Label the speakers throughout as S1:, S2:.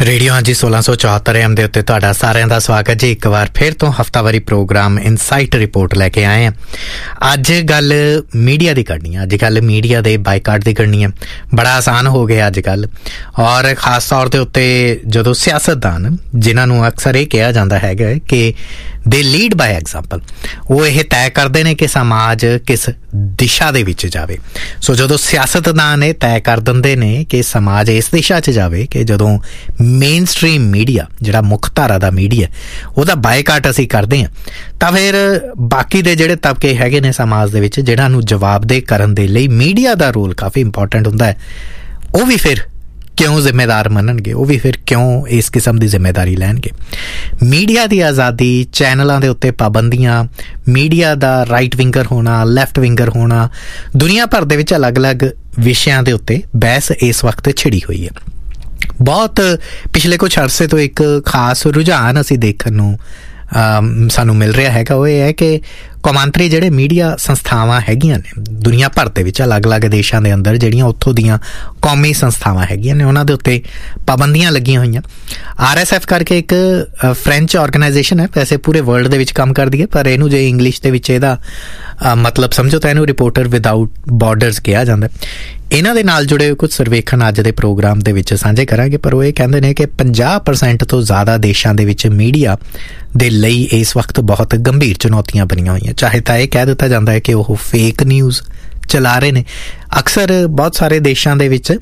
S1: Radio ਹਾਂਜੀ 1674 AM ਦੇ ਉੱਤੇ ਤੁਹਾਡਾ ਸਾਰਿਆਂ ਦਾ ਸਵਾਗਤ ਜੀ। ਇੱਕ ਵਾਰ ਫਿਰ ਤੋਂ ਹਫਤਾਵਾਰੀ ਪ੍ਰੋਗਰਾਮ ਇਨਸਾਈਟ ਰਿਪੋਰਟ ਲੈ ਕੇ ਆਏ ਹਾਂ। ਅੱਜ ਗੱਲ ਮੀਡੀਆ ਦੀ ਕਰਨੀ ਹੈ। ਅੱਜ ਕੱਲ੍ਹ ਮੀਡੀਆ ਦੇ ਬਾਈਕਾਟ ਦੀ ਕਰਨੀ ਹੈ। ਬੜਾ ਆਸਾਨ ਹੋ ਗਿਆ ਅੱਜ ਕੱਲ੍ਹ, ਔਰ ਖਾਸ ਤੌਰ ਦੇ ਉੱਤੇ ਜਦੋਂ ਸਿਆਸਤਦਾਨ, ਜਿਨ੍ਹਾਂ ਨੂੰ ਅਕਸਰ ਇਹ ਕਿਹਾ ਜਾਂਦਾ ਹੈਗਾ ਕਿ ਦੇ ਲੀਡ ਬਾਈ ਐਗਜ਼ਾਮਪਲ, ਉਹ ਇਹ ਤੈਅ ਕਰਦੇ ਨੇ ਕਿ ਸਮਾਜ ਕਿਸ ਦਿਸ਼ਾ ਦੇ ਵਿੱਚ ਜਾਵੇ। ਸੋ ਜਦੋਂ ਸਿਆਸਤਦਾਨ ਇਹ ਤੈਅ ਕਰ ਦਿੰਦੇ ਨੇ ਕਿ ਸਮਾਜ ਇਸ ਦਿਸ਼ਾ 'ਚ ਜਾਵੇ ਕਿ ਜਦੋਂ ਮੇਨ ਸਟਰੀਮ ਮੀਡੀਆ, ਜਿਹੜਾ ਮੁੱਖ ਧਾਰਾ ਦਾ ਮੀਡੀਆ, ਉਹਦਾ ਬਾਈਕਾਟ ਅਸੀਂ ਕਰਦੇ ਹਾਂ, ਤਾਂ ਫਿਰ ਬਾਕੀ ਦੇ ਜਿਹੜੇ ਤਬਕੇ ਹੈਗੇ ਨੇ ਸਮਾਜ ਦੇ ਵਿੱਚ, ਜਿਹਨਾਂ ਨੂੰ ਜਵਾਬਦੇਹ ਕਰਨ ਦੇ ਲਈ ਮੀਡੀਆ ਦਾ ਰੋਲ ਕਾਫੀ ਇੰਪੋਰਟੈਂਟ ਹੁੰਦਾ ਹੈ, ਉਹ ਵੀ ਫਿਰ ਕਿਉਂ ਜ਼ਿੰਮੇਦਾਰ ਮੰਨਣਗੇ? ਉਹ ਵੀ ਫਿਰ ਕਿਉਂ ਇਸ ਕਿਸਮ ਦੀ ਜ਼ਿੰਮੇਦਾਰੀ ਲੈਣਗੇ? ਮੀਡੀਆ ਦੀ ਆਜ਼ਾਦੀ, ਚੈਨਲਾਂ ਦੇ ਉੱਤੇ ਪਾਬੰਦੀਆਂ, ਮੀਡੀਆ ਦਾ ਰਾਈਟ ਵਿੰਗਰ ਹੋਣਾ, ਲੈਫਟ ਵਿੰਗਰ ਹੋਣਾ, ਦੁਨੀਆ ਭਰ ਦੇ ਵਿੱਚ ਅਲੱਗ-ਅਲੱਗ ਵਿਸ਼ਿਆਂ ਦੇ ਉੱਤੇ ਬਹਿਸ ਇਸ ਵਕਤ ਛਿੜੀ ਹੋਈ ਹੈ। ਬਹੁਤ ਪਿਛਲੇ ਕੁਛ ਅਰਸੇ ਤੋਂ ਇੱਕ ਖਾਸ ਰੁਝਾਨ ਅਸੀਂ ਦੇਖਣ ਨੂੰ ਸਾਨੂੰ ਮਿਲ ਰਿਹਾ ਹੈਗਾ। ਉਹ ਇਹ ਹੈ ਕਿ ਕੌਮਾਂਤਰੀ ਜਿਹੜੇ ਮੀਡੀਆ ਸੰਸਥਾਵਾਂ ਹੈਗੀਆਂ ਨੇ ਦੁਨੀਆ ਭਰ ਦੇ ਵਿੱਚ, ਅਲੱਗ-ਅਲੱਗ ਦੇਸ਼ਾਂ ਦੇ ਅੰਦਰ, ਜਿਹੜੀਆਂ ਉੱਥੋਂ ਦੀਆਂ ਕੌਮੀ ਸੰਸਥਾਵਾਂ ਹੈਗੀਆਂ ਨੇ, ਉਹਨਾਂ ਦੇ ਉੱਤੇ ਪਾਬੰਦੀਆਂ ਲੱਗੀਆਂ ਹੋਈਆਂ। RSF ਕਰਕੇ ਇੱਕ ਫਰੈਂਚ ਔਰਗਨਾਈਜੇਸ਼ਨ ਹੈ, ਵੈਸੇ ਪੂਰੇ ਵਰਲਡ ਦੇ ਵਿੱਚ ਕੰਮ ਕਰਦੀ ਹੈ, ਪਰ ਇਹਨੂੰ ਜੇ ਇੰਗਲਿਸ਼ ਦੇ ਵਿੱਚ ਇਹਦਾ ਮਤਲਬ ਸਮਝੋ ਤਾਂ ਇਹਨੂੰ ਰਿਪੋਰਟਰ ਵਿਦਆਊਟ ਬਾਰਡਰਸ ਕਿਹਾ ਜਾਂਦਾ। ਇਹਨਾਂ ਦੇ ਨਾਲ ਜੁੜੇ ਕੁਝ ਸਰਵੇਖਣ ਅੱਜ ਦੇ ਪ੍ਰੋਗਰਾਮ ਦੇ ਵਿੱਚ ਸਾਂਝੇ ਕਰਾਂਗੇ, ਪਰ ਉਹ ਇਹ ਕਹਿੰਦੇ ਨੇ ਕਿ 50% ਤੋਂ ਜ਼ਿਆਦਾ ਦੇਸ਼ਾਂ ਦੇ ਵਿੱਚ ਮੀਡੀਆ ਦੇ ਲਈ ਇਸ ਵਕਤ ਬਹੁਤ ਗੰਭੀਰ ਚੁਣੌਤੀਆਂ ਬਣੀਆਂ ਹੋਈਆਂ। ਚਾਹੇ ਤਾਂ ਇਹ ਕਹਿ ਦਿੱਤਾ ਜਾਂਦਾ ਹੈ ਕਿ ਉਹ ਫੇਕ ਨਿਊਜ਼ ਚਲਾ ਰਹੇ ਨੇ। ਅਕਸਰ ਬਹੁਤ ਸਾਰੇ ਦੇਸ਼ਾਂ ਦੇ ਵਿੱਚ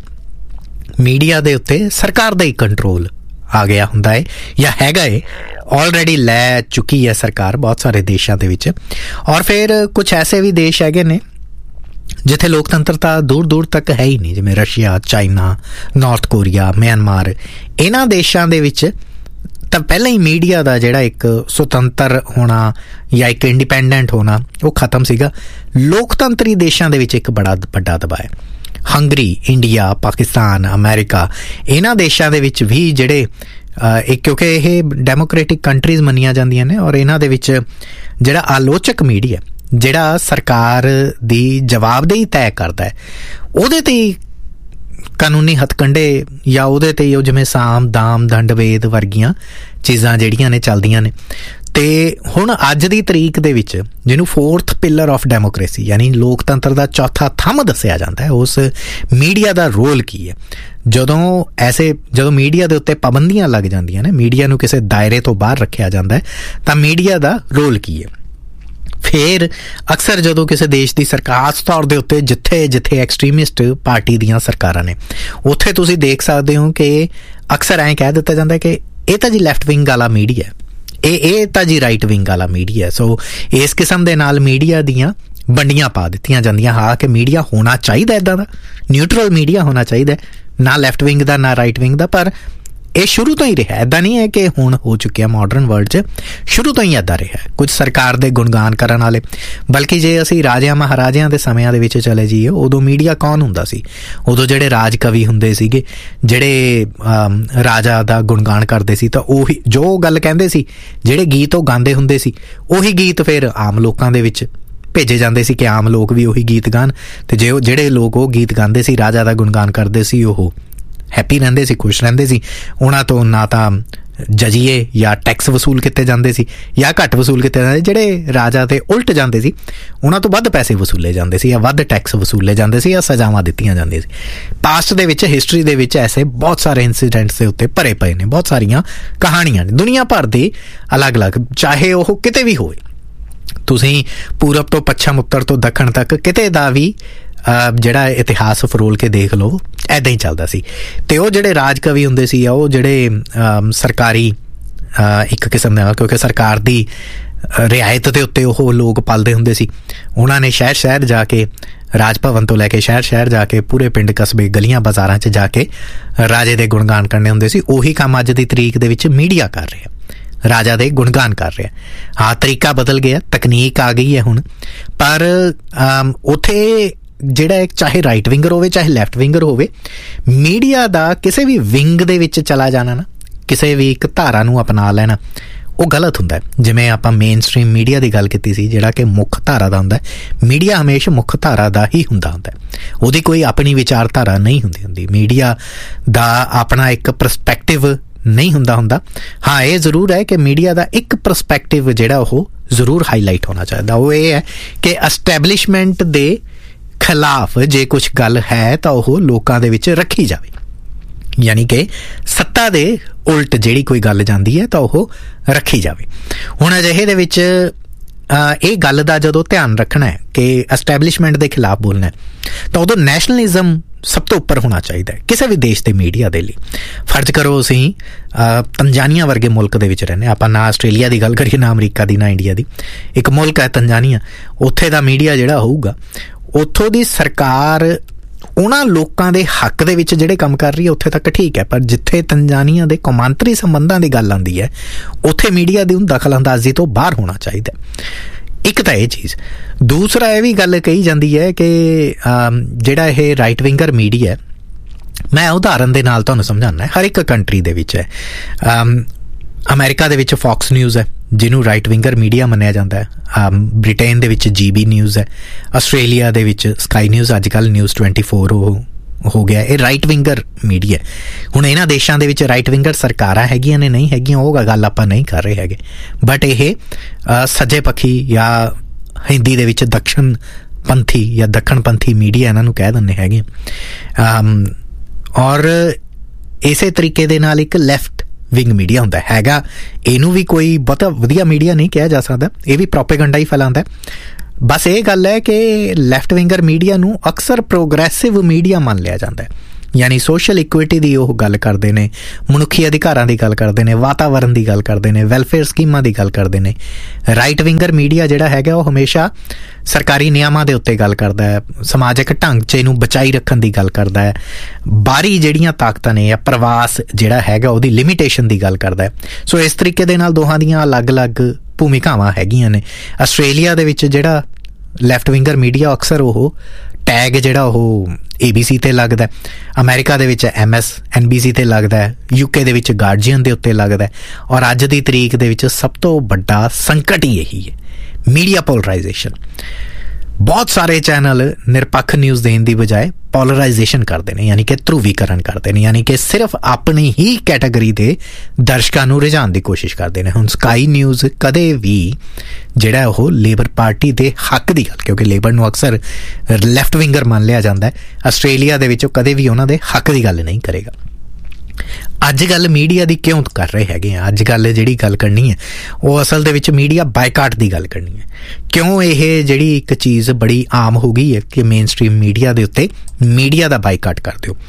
S1: ਮੀਡੀਆ ਦੇ ਉੱਤੇ ਸਰਕਾਰ ਦਾ ਹੀ ਕੰਟਰੋਲ ਆ ਗਿਆ ਹੁੰਦਾ ਹੈ, ਜਾਂ ਹੈਗਾ ਏ, ਆਲਰੇਡੀ ਲੈ ਚੁੱਕੀ ਹੈ ਸਰਕਾਰ ਬਹੁਤ ਸਾਰੇ ਦੇਸ਼ਾਂ ਦੇ ਵਿੱਚ। ਔਰ ਫਿਰ ਕੁਛ ਐਸੇ ਵੀ ਦੇਸ਼ ਹੈਗੇ ਨੇ ਜਿੱਥੇ ਲੋਕਤੰਤਰ ਤਾਂ ਦੂਰ ਦੂਰ ਤੱਕ ਹੈ ਹੀ ਨਹੀਂ, ਜਿਵੇਂ Russia, China, north Korea, Myanmar. ਇਹਨਾਂ ਦੇਸ਼ਾਂ ਦੇ ਵਿੱਚ ਤਾਂ ਪਹਿਲਾਂ ਹੀ ਮੀਡੀਆ ਦਾ ਜਿਹੜਾ ਇੱਕ ਸੁਤੰਤਰ ਹੋਣਾ ਜਾਂ ਇੱਕ ਇੰਡੀਪੈਂਡੈਂਟ ਹੋਣਾ ਉਹ ਖਤਮ ਸੀਗਾ। ਲੋਕਤੰਤਰੀ ਦੇਸ਼ਾਂ ਦੇ ਵਿੱਚ ਇੱਕ ਬੜਾ ਵੱਡਾ ਦਬਾਅ ਹੈ। ਹੰਗਰੀ, ਇੰਡੀਆ, ਪਾਕਿਸਤਾਨ, ਅਮਰੀਕਾ, ਇਹਨਾਂ ਦੇਸ਼ਾਂ ਦੇ ਵਿੱਚ ਵੀ ਜਿਹੜੇ ਕਿਉਂਕਿ ਇਹ ਡੈਮੋਕ੍ਰੇਟਿਕ ਕੰਟਰੀਜ਼ ਮੰਨੀਆਂ ਜਾਂਦੀਆਂ ਨੇ, ਔਰ ਇਹਨਾਂ ਦੇ ਵਿੱਚ ਜਿਹੜਾ ਆਲੋਚਕ ਮੀਡੀਆ, ਜਿਹੜਾ ਸਰਕਾਰ ਦੀ ਜਵਾਬਦੇਹੀ ਤੈਅ ਕਰਦਾ ਹੈ, ਉਹਦੇ 'ਤੇ ਕਾਨੂੰਨੀ ਹੱਥਕੰਡੇ ਜਾਂ ਉਹਦੇ 'ਤੇ ਉਹ ਜਿਵੇਂ ਸਾਮ, ਦਾਮ, ਦੰਡ, ਵੇਦ ਵਰਗੀਆਂ ਚੀਜ਼ਾਂ ਜਿਹੜੀਆਂ ਨੇ ਚੱਲਦੀਆਂ ਨੇ। ਅਤੇ ਹੁਣ ਅੱਜ ਦੀ ਤਰੀਕ ਦੇ ਵਿੱਚ ਜਿਹਨੂੰ 4th ਪਿਲਰ ਆਫ ਡੈਮੋਕ੍ਰੇਸੀ, ਯਾਨੀ ਲੋਕਤੰਤਰ ਦਾ ਚੌਥਾ ਥੰਮ ਦੱਸਿਆ ਜਾਂਦਾ ਹੈ, ਉਸ ਮੀਡੀਆ ਦਾ ਰੋਲ ਕੀ ਹੈ? ਜਦੋਂ ਮੀਡੀਆ ਦੇ ਉੱਤੇ ਪਾਬੰਦੀਆਂ ਲੱਗ ਜਾਂਦੀਆਂ ਨੇ, ਮੀਡੀਆ ਨੂੰ ਕਿਸੇ ਦਾਇਰੇ ਤੋਂ ਬਾਹਰ ਰੱਖਿਆ ਜਾਂਦਾ ਹੈ, ਤਾਂ ਮੀਡੀਆ ਦਾ ਰੋਲ ਕੀ ਹੈ? ਫਿਰ ਅਕਸਰ ਜਦੋਂ ਕਿਸੇ ਦੇਸ਼ ਦੀ ਸਰਕਾਰ, ਖਾਸ ਤੌਰ ਦੇ ਉੱਤੇ ਜਿੱਥੇ ਐਕਸਟ੍ਰੀਮਿਸਟ ਪਾਰਟੀ ਦੀਆਂ ਸਰਕਾਰਾਂ ਨੇ, ਉੱਥੇ ਤੁਸੀਂ ਦੇਖ ਸਕਦੇ ਹੋ ਕਿ ਅਕਸਰ ਐਂ ਕਹਿ ਦਿੱਤਾ ਜਾਂਦਾ ਕਿ ਇਹ ਤਾਂ ਜੀ ਲੈਫਟ ਵਿੰਗ ਵਾਲਾ ਮੀਡੀਆ ਹੈ, ਇਹ ਤਾਂ ਜੀ ਰਾਈਟ ਵਿੰਗ ਵਾਲਾ ਮੀਡੀਆ ਹੈ। ਸੋ ਇਸ ਕਿਸਮ ਦੇ ਨਾਲ ਮੀਡੀਆ ਦੀਆਂ ਵੰਡੀਆਂ ਪਾ ਦਿੱਤੀਆਂ ਜਾਂਦੀਆਂ। ਹਾਂ ਕਿ ਮੀਡੀਆ ਹੋਣਾ ਚਾਹੀਦਾ ਇੱਦਾਂ ਦਾ, ਨਿਊਟਰਲ ਮੀਡੀਆ ਹੋਣਾ ਚਾਹੀਦਾ, ਨਾ ਲੈਫਟ ਵਿੰਗ ਦਾ ਨਾ ਰਾਈਟ ਵਿੰਗ ਦਾ, ਪਰ ਇਹ ਸ਼ੁਰੂ ਤੋਂ ਹੀ ਰਿਹਾ। ਇੱਦਾਂ ਨਹੀਂ ਹੈ ਕਿ ਹੁਣ ਹੋ ਚੁੱਕਿਆ ਮਾਡਰਨ ਵਰਲਡ 'ਚ, ਸ਼ੁਰੂ ਤੋਂ ਹੀ ਇੱਦਾਂ ਰਿਹਾ। ਕੁਝ ਸਰਕਾਰ ਦੇ ਗੁਣਗਾਨ ਕਰਨ ਵਾਲੇ, ਬਲਕਿ ਜੇ ਅਸੀਂ ਰਾਜਿਆਂ ਮਹਾਰਾਜਿਆਂ ਦੇ ਸਮਿਆਂ ਦੇ ਵਿੱਚ ਚਲੇ ਜਾਈਏ, ਉਦੋਂ ਮੀਡੀਆ ਕੌਣ ਹੁੰਦਾ ਸੀ? ਉਦੋਂ ਜਿਹੜੇ ਰਾਜ ਕਵੀ ਹੁੰਦੇ ਸੀਗੇ, ਜਿਹੜੇ ਰਾਜਾ ਦਾ ਗੁਣਗਾਨ ਕਰਦੇ ਸੀ, ਤਾਂ ਉਹੀ ਜੋ ਗੱਲ ਕਹਿੰਦੇ ਸੀ, ਜਿਹੜੇ ਗੀਤ ਉਹ ਗਾਉਂਦੇ ਹੁੰਦੇ ਸੀ, ਉਹੀ ਗੀਤ ਫਿਰ ਆਮ ਲੋਕਾਂ ਦੇ ਵਿੱਚ ਭੇਜੇ ਜਾਂਦੇ ਸੀ ਕਿ ਆਮ ਲੋਕ ਵੀ ਉਹੀ ਗੀਤ ਗਾਣ। ਅਤੇ ਜਿਹੜੇ ਲੋਕ ਉਹ ਗੀਤ ਗਾਉਂਦੇ ਸੀ, ਰਾਜਾ ਦਾ ਗੁਣਗਾਨ ਕਰਦੇ ਸੀ, ਉਹ ਹੈਪੀ ਰਹਿੰਦੇ ਸੀ, ਖੁਸ਼ ਰਹਿੰਦੇ ਸੀ। ਉਹਨਾਂ ਤੋਂ ਨਾ ਤਾਂ ਜਜੀਏ ਜਾਂ ਟੈਕਸ ਵਸੂਲ ਕੀਤੇ ਜਾਂਦੇ ਸੀ ਜਾਂ ਘੱਟ ਵਸੂਲ ਕੀਤੇ ਜਾਂਦੇ। ਜਿਹੜੇ ਰਾਜਾ ਦੇ ਉਲਟ ਜਾਂਦੇ ਸੀ, ਉਹਨਾਂ ਤੋਂ ਵੱਧ ਪੈਸੇ ਵਸੂਲੇ ਜਾਂਦੇ ਸੀ, ਜਾਂ ਵੱਧ ਟੈਕਸ ਵਸੂਲੇ ਜਾਂਦੇ ਸੀ, ਜਾਂ ਸਜ਼ਾਵਾਂ ਦਿੱਤੀਆਂ ਜਾਂਦੀਆਂ ਸੀ। ਪਾਸਟ ਦੇ ਵਿੱਚ, ਹਿਸਟਰੀ ਦੇ ਵਿੱਚ ਐਸੇ ਬਹੁਤ ਸਾਰੇ ਇੰਸੀਡੈਂਟਸ ਦੇ ਉੱਤੇ ਭਰੇ ਪਏ ਨੇ, ਬਹੁਤ ਸਾਰੀਆਂ ਕਹਾਣੀਆਂ ਨੇ ਦੁਨੀਆ ਭਰ ਦੀ ਅਲੱਗ-ਅਲੱਗ, ਚਾਹੇ ਉਹ ਕਿਤੇ ਵੀ ਹੋਵੇ। ਤੁਸੀਂ ਪੂਰਬ ਤੋਂ ਪੱਛਮ, ਉੱਤਰ ਤੋਂ ਦੱਖਣ ਤੱਕ ਕਿਤੇ ਦਾ ਵੀ ਜਿਹੜਾ ਇਤਿਹਾਸ ਫਰੋਲ ਕੇ ਦੇਖ ਲਓ, ਇੱਦਾਂ ਹੀ ਚੱਲਦਾ ਸੀ। ਅਤੇ ਉਹ ਜਿਹੜੇ ਰਾਜ ਕਵੀ ਹੁੰਦੇ ਸੀ, ਉਹ ਜਿਹੜੇ ਸਰਕਾਰੀ ਇੱਕ ਕਿਸਮ ਦੇ ਨਾਲ, ਕਿਉਂਕਿ ਸਰਕਾਰ ਦੀ ਰਿਆਇਤ ਦੇ ਉੱਤੇ ਉਹ ਲੋਕ ਪਲਦੇ ਹੁੰਦੇ ਸੀ, ਉਹਨਾਂ ਨੇ ਸ਼ਹਿਰ ਸ਼ਹਿਰ ਜਾ ਕੇ, ਰਾਜ ਭਵਨ ਤੋਂ ਲੈ ਕੇ ਸ਼ਹਿਰ ਸ਼ਹਿਰ ਜਾ ਕੇ, ਪੂਰੇ ਪਿੰਡ ਕਸਬੇ, ਗਲੀਆਂ ਬਾਜ਼ਾਰਾਂ 'ਚ ਜਾ ਕੇ ਰਾਜੇ ਦੇ ਗੁਣਗਾਨ ਕਰਨੇ ਹੁੰਦੇ ਸੀ। ਉਹੀ ਕੰਮ ਅੱਜ ਦੀ ਤਰੀਕ ਦੇ ਵਿੱਚ ਮੀਡੀਆ ਕਰ ਰਿਹਾ, ਰਾਜਾ ਦੇ ਗੁਣਗਾਨ ਕਰ ਰਿਹਾ। ਹਾਂ, ਤਰੀਕਾ ਬਦਲ ਗਿਆ, ਤਕਨੀਕ ਆ ਗਈ ਹੈ ਹੁਣ, ਪਰ ਉੱਥੇ ਜਿਹੜਾ ਚਾਹੇ ਰਾਈਟ ਵਿੰਗਰ ਹੋਵੇ ਚਾਹੇ ਲੈਫਟ ਵਿੰਗਰ ਹੋਵੇ, ਮੀਡੀਆ ਦਾ ਕਿਸੇ ਵੀ ਵਿੰਗ ਦੇ ਵਿੱਚ ਚਲਾ ਜਾਣਾ ਨਾ, ਕਿਸੇ ਵੀ ਇੱਕ ਧਾਰਾ ਨੂੰ ਅਪਣਾ ਲੈਣਾ, ਉਹ ਗਲਤ ਹੁੰਦਾ ਹੈ। ਜਿਵੇਂ ਆਪਾਂ ਮੇਨ ਸਟਰੀਮ ਮੀਡੀਆ ਦੀ ਗੱਲ ਕੀਤੀ ਸੀ, ਜਿਹੜਾ ਕਿ ਮੁੱਖ ਧਾਰਾ ਦਾ ਹੁੰਦਾ, ਮੀਡੀਆ ਹਮੇਸ਼ਾ ਮੁੱਖ ਧਾਰਾ ਦਾ ਹੀ ਹੁੰਦਾ, ਉਹਦੀ ਕੋਈ ਆਪਣੀ ਵਿਚਾਰਧਾਰਾ ਨਹੀਂ ਹੁੰਦੀ। ਮੀਡੀਆ ਦਾ ਆਪਣਾ ਇੱਕ ਪਰਸਪੈਕਟਿਵ ਨਹੀਂ ਹੁੰਦਾ। ਹਾਂ, ਇਹ ਜ਼ਰੂਰ ਹੈ ਕਿ ਮੀਡੀਆ ਦਾ ਇੱਕ ਪਰਸਪੈਕਟਿਵ ਜਿਹੜਾ ਉਹ ਜ਼ਰੂਰ ਹਾਈਲਾਈਟ ਹੋਣਾ ਚਾਹੀਦਾ। ਉਹ ਇਹ ਹੈ ਕਿ ਐਸਟੈਬਲਿਸ਼ਮੈਂਟ ਦੇ ਖਿਲਾਫ ਜੇ ਕੁਛ ਗੱਲ ਹੈ ਤਾਂ ਉਹ ਲੋਕਾਂ ਦੇ ਵਿੱਚ ਰੱਖੀ ਜਾਵੇ, ਯਾਨੀ ਕਿ ਸੱਤਾ ਦੇ ਉਲਟ ਜਿਹੜੀ ਕੋਈ ਗੱਲ ਜਾਂਦੀ ਹੈ ਤਾਂ ਉਹ ਰੱਖੀ ਜਾਵੇ। ਹੁਣ ਅਜਿਹੇ ਦੇ ਵਿੱਚ ਇਹ ਗੱਲ ਦਾ ਜਦੋਂ ਧਿਆਨ ਰੱਖਣਾ ਹੈ ਕਿ ਐਸਟੈਬਲਿਸ਼ਮੈਂਟ ਦੇ ਖਿਲਾਫ ਬੋਲਣਾ ਹੈ ਤਾਂ ਉਦੋਂ ਨੈਸ਼ਨਲਿਜ਼ਮ ਸਭ ਤੋਂ ਉੱਪਰ ਹੋਣਾ ਚਾਹੀਦਾ ਹੈ ਕਿਸੇ ਵੀ ਦੇਸ਼ ਦੇ ਮੀਡੀਆ ਦੇ ਲਈ। ਫਰਜ਼ ਕਰੋ ਅਸੀਂ ਤੰਜ਼ਾਨੀਆ ਵਰਗੇ ਮੁਲਕ ਦੇ ਵਿੱਚ ਰਹਿੰਦੇ, ਆਪਾਂ ਨਾ ਆਸਟ੍ਰੇਲੀਆ ਦੀ ਗੱਲ ਕਰੀਏ, ਨਾ ਅਮਰੀਕਾ ਦੀ, ਨਾ ਇੰਡੀਆ ਦੀ, ਇੱਕ ਮੁਲਕ ਹੈ ਤੰਜ਼ਾਨੀਆ। ਉੱਥੇ ਦਾ ਮੀਡੀਆ ਜਿਹੜਾ ਹੋਊਗਾ, ਉੱਥੋਂ ਦੀ ਸਰਕਾਰ ਉਹਨਾਂ ਲੋਕਾਂ ਦੇ ਹੱਕ ਦੇ ਵਿੱਚ ਜਿਹੜੇ ਕੰਮ ਕਰ ਰਹੀ ਹੈ ਉੱਥੇ ਤੱਕ ਠੀਕ ਹੈ, ਪਰ ਜਿੱਥੇ ਤੰਜ਼ਾਨੀਆ ਦੇ ਕੌਮਾਂਤਰੀ ਸੰਬੰਧਾਂ ਦੀ ਗੱਲ ਆਉਂਦੀ ਹੈ ਉੱਥੇ ਮੀਡੀਆ ਦੀ ਦਖਲ ਅੰਦਾਜ਼ੀ ਤੋਂ ਬਾਹਰ ਹੋਣਾ ਚਾਹੀਦਾ। ਇੱਕ ਤਾਂ ਇਹ ਚੀਜ਼। ਦੂਸਰਾ ਇਹ ਵੀ ਗੱਲ ਕਹੀ ਜਾਂਦੀ ਹੈ ਕਿ ਜਿਹੜਾ ਇਹ ਰਾਈਟ ਵਿੰਗਰ ਮੀਡੀਆ, ਮੈਂ ਉਦਾਹਰਨ ਦੇ ਨਾਲ ਤੁਹਾਨੂੰ ਸਮਝਾਉਣਾ, ਹਰ ਇੱਕ ਕੰਟਰੀ ਦੇ ਵਿੱਚ ਹੈ। ਅਮਰੀਕਾ ਦੇ ਵਿੱਚ ਫੌਕਸ ਨਿਊਜ਼ ਹੈ ਜਿਹਨੂੰ ਰਾਈਟ ਵਿੰਗਰ ਮੀਡੀਆ ਮੰਨਿਆ ਜਾਂਦਾ ਹੈ। ਬ੍ਰਿਟੇਨ ਦੇ ਵਿੱਚ GB ਨਿਊਜ਼ ਹੈ। ਆਸਟ੍ਰੇਲੀਆ ਦੇ ਵਿੱਚ ਸਕਾਈ ਨਿਊਜ਼, ਅੱਜ ਕੱਲ੍ਹ ਨਿਊਜ਼ 24 ਹੋ ਗਿਆ, ਇਹ ਰਾਈਟ ਵਿੰਗਰ ਮੀਡੀਆ। ਹੁਣ ਇਹਨਾਂ ਦੇਸ਼ਾਂ ਦੇ ਵਿੱਚ ਰਾਈਟ ਵਿੰਗਰ ਸਰਕਾਰਾਂ ਹੈਗੀਆਂ ਨੇ, ਨਹੀਂ ਹੈਗੀਆਂ, ਉਹ ਗੱਲ ਆਪਾਂ ਨਹੀਂ ਕਰ ਰਹੇ ਹੈਗੇ, ਬਟ ਇਹ ਸੱਜੇ ਪੱਖੀ ਜਾਂ ਹਿੰਦੀ ਦੇ ਵਿੱਚ ਦਕਸ਼ਣ ਪੰਥੀ ਜਾਂ ਦੱਖਣ ਪੰਥੀ ਮੀਡੀਆ ਇਹਨਾਂ ਨੂੰ ਕਹਿ ਦਿੰਦੇ ਹੈਗੇ। ਔਰ ਇਸੇ ਤਰੀਕੇ ਦੇ ਨਾਲ ਇੱਕ ਲੈਫਟ ਵਿੰਗ ਮੀਡੀਆ ਹੁੰਦਾ ਹੈਗਾ। ਇਹਨੂੰ ਵੀ ਕੋਈ ਬਹੁਤਾ ਵਧੀਆ ਮੀਡੀਆ ਨਹੀਂ ਕਿਹਾ ਜਾ ਸਕਦਾ, ਇਹ ਵੀ ਪ੍ਰੋਪੇਗੰਡਾ ਹੀ ਫੈਲਾਉਂਦਾ। ਬਸ ਇਹ ਗੱਲ ਹੈ ਕਿ ਲੈਫਟ ਵਿੰਗਰ ਮੀਡੀਆ ਨੂੰ ਅਕਸਰ ਪ੍ਰੋਗਰੈਸਿਵ ਮੀਡੀਆ ਮੰਨ ਲਿਆ ਜਾਂਦਾ ਹੈ, ਯਾਨੀ ਸੋਸ਼ਲ ਇਕੁਇਟੀ ਦੀ ਉਹ ਗੱਲ ਕਰਦੇ ਨੇ, ਮਨੁੱਖੀ ਅਧਿਕਾਰਾਂ ਦੀ ਗੱਲ ਕਰਦੇ ਨੇ, ਵਾਤਾਵਰਨ ਦੀ ਗੱਲ ਕਰਦੇ ਨੇ, ਵੈਲਫੇਅਰ ਸਕੀਮਾਂ ਦੀ ਗੱਲ ਕਰਦੇ ਨੇ। ਰਾਈਟ ਵਿੰਗਰ ਮੀਡੀਆ ਜਿਹੜਾ ਹੈਗਾ ਉਹ ਹਮੇਸ਼ਾ ਸਰਕਾਰੀ ਨਿਯਮਾਂ ਦੇ ਉੱਤੇ ਗੱਲ ਕਰਦਾ ਹੈ, ਸਮਾਜਿਕ ਢਾਂਚੇ ਨੂੰ ਬਚਾਈ ਰੱਖਣ ਦੀ ਗੱਲ ਕਰਦਾ ਹੈ, ਬਾਹਰੀ ਜਿਹੜੀਆਂ ਤਾਕਤਾਂ ਨੇ ਜਾਂ ਪ੍ਰਵਾਸ ਜਿਹੜਾ ਹੈਗਾ ਉਹਦੀ ਲਿਮੀਟੇਸ਼ਨ ਦੀ ਗੱਲ ਕਰਦਾ ਹੈ। ਸੋ ਇਸ ਤਰੀਕੇ ਦੇ ਨਾਲ ਦੋਹਾਂ ਦੀਆਂ ਅਲੱਗ-ਅਲੱਗ ਭੂਮਿਕਾਵਾਂ ਹੈਗੀਆਂ ਨੇ। ਆਸਟ੍ਰੇਲੀਆ ਦੇ ਵਿੱਚ ਜਿਹੜਾ ਲੈਫਟ ਵਿੰਗਰ ਮੀਡੀਆ ਅਕਸਰ ਉਹ ਟੈਗ ਜਿਹੜਾ ਉਹ ABC ਤੇ ਲੱਗਦਾ, ਅਮਰੀਕਾ ਦੇ ਵਿੱਚ MSNBC ਤੇ ਲੱਗਦਾ, UK ਦੇ ਵਿੱਚ ਗਾਰਡੀਅਨ ਦੇ ਉੱਤੇ ਲੱਗਦਾ। ਔਰ ਅੱਜ ਦੀ ਤਰੀਕ ਦੇ ਵਿੱਚ ਸਭ ਤੋਂ ਵੱਡਾ ਸੰਕਟ ਹੀ ਇਹੀ ਹੈ, ਮੀਡੀਆ ਪੋਲਰਾਈਜੇਸ਼ਨ। ਬਹੁਤ ਸਾਰੇ ਚੈਨਲ ਨਿਰਪੱਖ ਨਿਊਜ਼ ਦੇਣ ਦੀ ਬਜਾਏ ਪੋਲਰਾਈਜੇਸ਼ਨ ਕਰਦੇ ਨੇ, ਯਾਨੀ ਕਿ ਧਰੂਵੀਕਰਨ ਕਰਦੇ ਨੇ, ਯਾਨੀ ਕਿ ਸਿਰਫ ਆਪਣੀ ਹੀ ਕੈਟਾਗਰੀ ਦੇ ਦਰਸ਼ਕਾਂ ਨੂੰ ਰਿਝਾਉਣ ਦੀ ਕੋਸ਼ਿਸ਼ ਕਰਦੇ ਨੇ। ਹੁਣ ਸਕਾਈ ਨਿਊਜ਼ ਕਦੇ ਵੀ ਜਿਹੜਾ ਉਹ ਲੇਬਰ ਪਾਰਟੀ ਦੇ ਹੱਕ ਦੀ ਗੱਲ, ਕਿਉਂਕਿ ਲੇਬਰ ਨੂੰ ਅਕਸਰ ਲੈਫਟ ਵਿੰਗਰ ਮੰਨ ਲਿਆ ਜਾਂਦਾ, ਆਸਟ੍ਰੇਲੀਆ ਦੇ ਵਿੱਚ ਕਦੇ ਵੀ ਉਹਨਾਂ ਦੇ ਹੱਕ ਦੀ ਗੱਲ ਨਹੀਂ ਕਰੇਗਾ। ਅੱਜ ਗੱਲ ਮੀਡੀਆ ਦੀ ਕਿਉਂ ਕਰ ਰਹੇ ਹੈਗੇ ਆ? ਅੱਜ ਗੱਲ ਜਿਹੜੀ ਗੱਲ ਕਰਨੀ ਹੈ ਉਹ ਅਸਲ ਦੇ ਵਿੱਚ ਮੀਡੀਆ ਬਾਈਕਾਟ ਦੀ ਗੱਲ ਕਰਨੀ ਹੈ। ਕਿਉਂ ਇਹ ਜਿਹੜੀ ਇੱਕ ਚੀਜ਼ ਬੜੀ ਆਮ ਹੋ ਗਈ ਹੈ ਕਿ ਮੇਨ ਸਟ੍ਰੀਮ ਮੀਡੀਆ ਦੇ ਉੱਤੇ ਮੀਡੀਆ ਦਾ ਬਾਈਕਾਟ ਕਰ ਦਿਓ।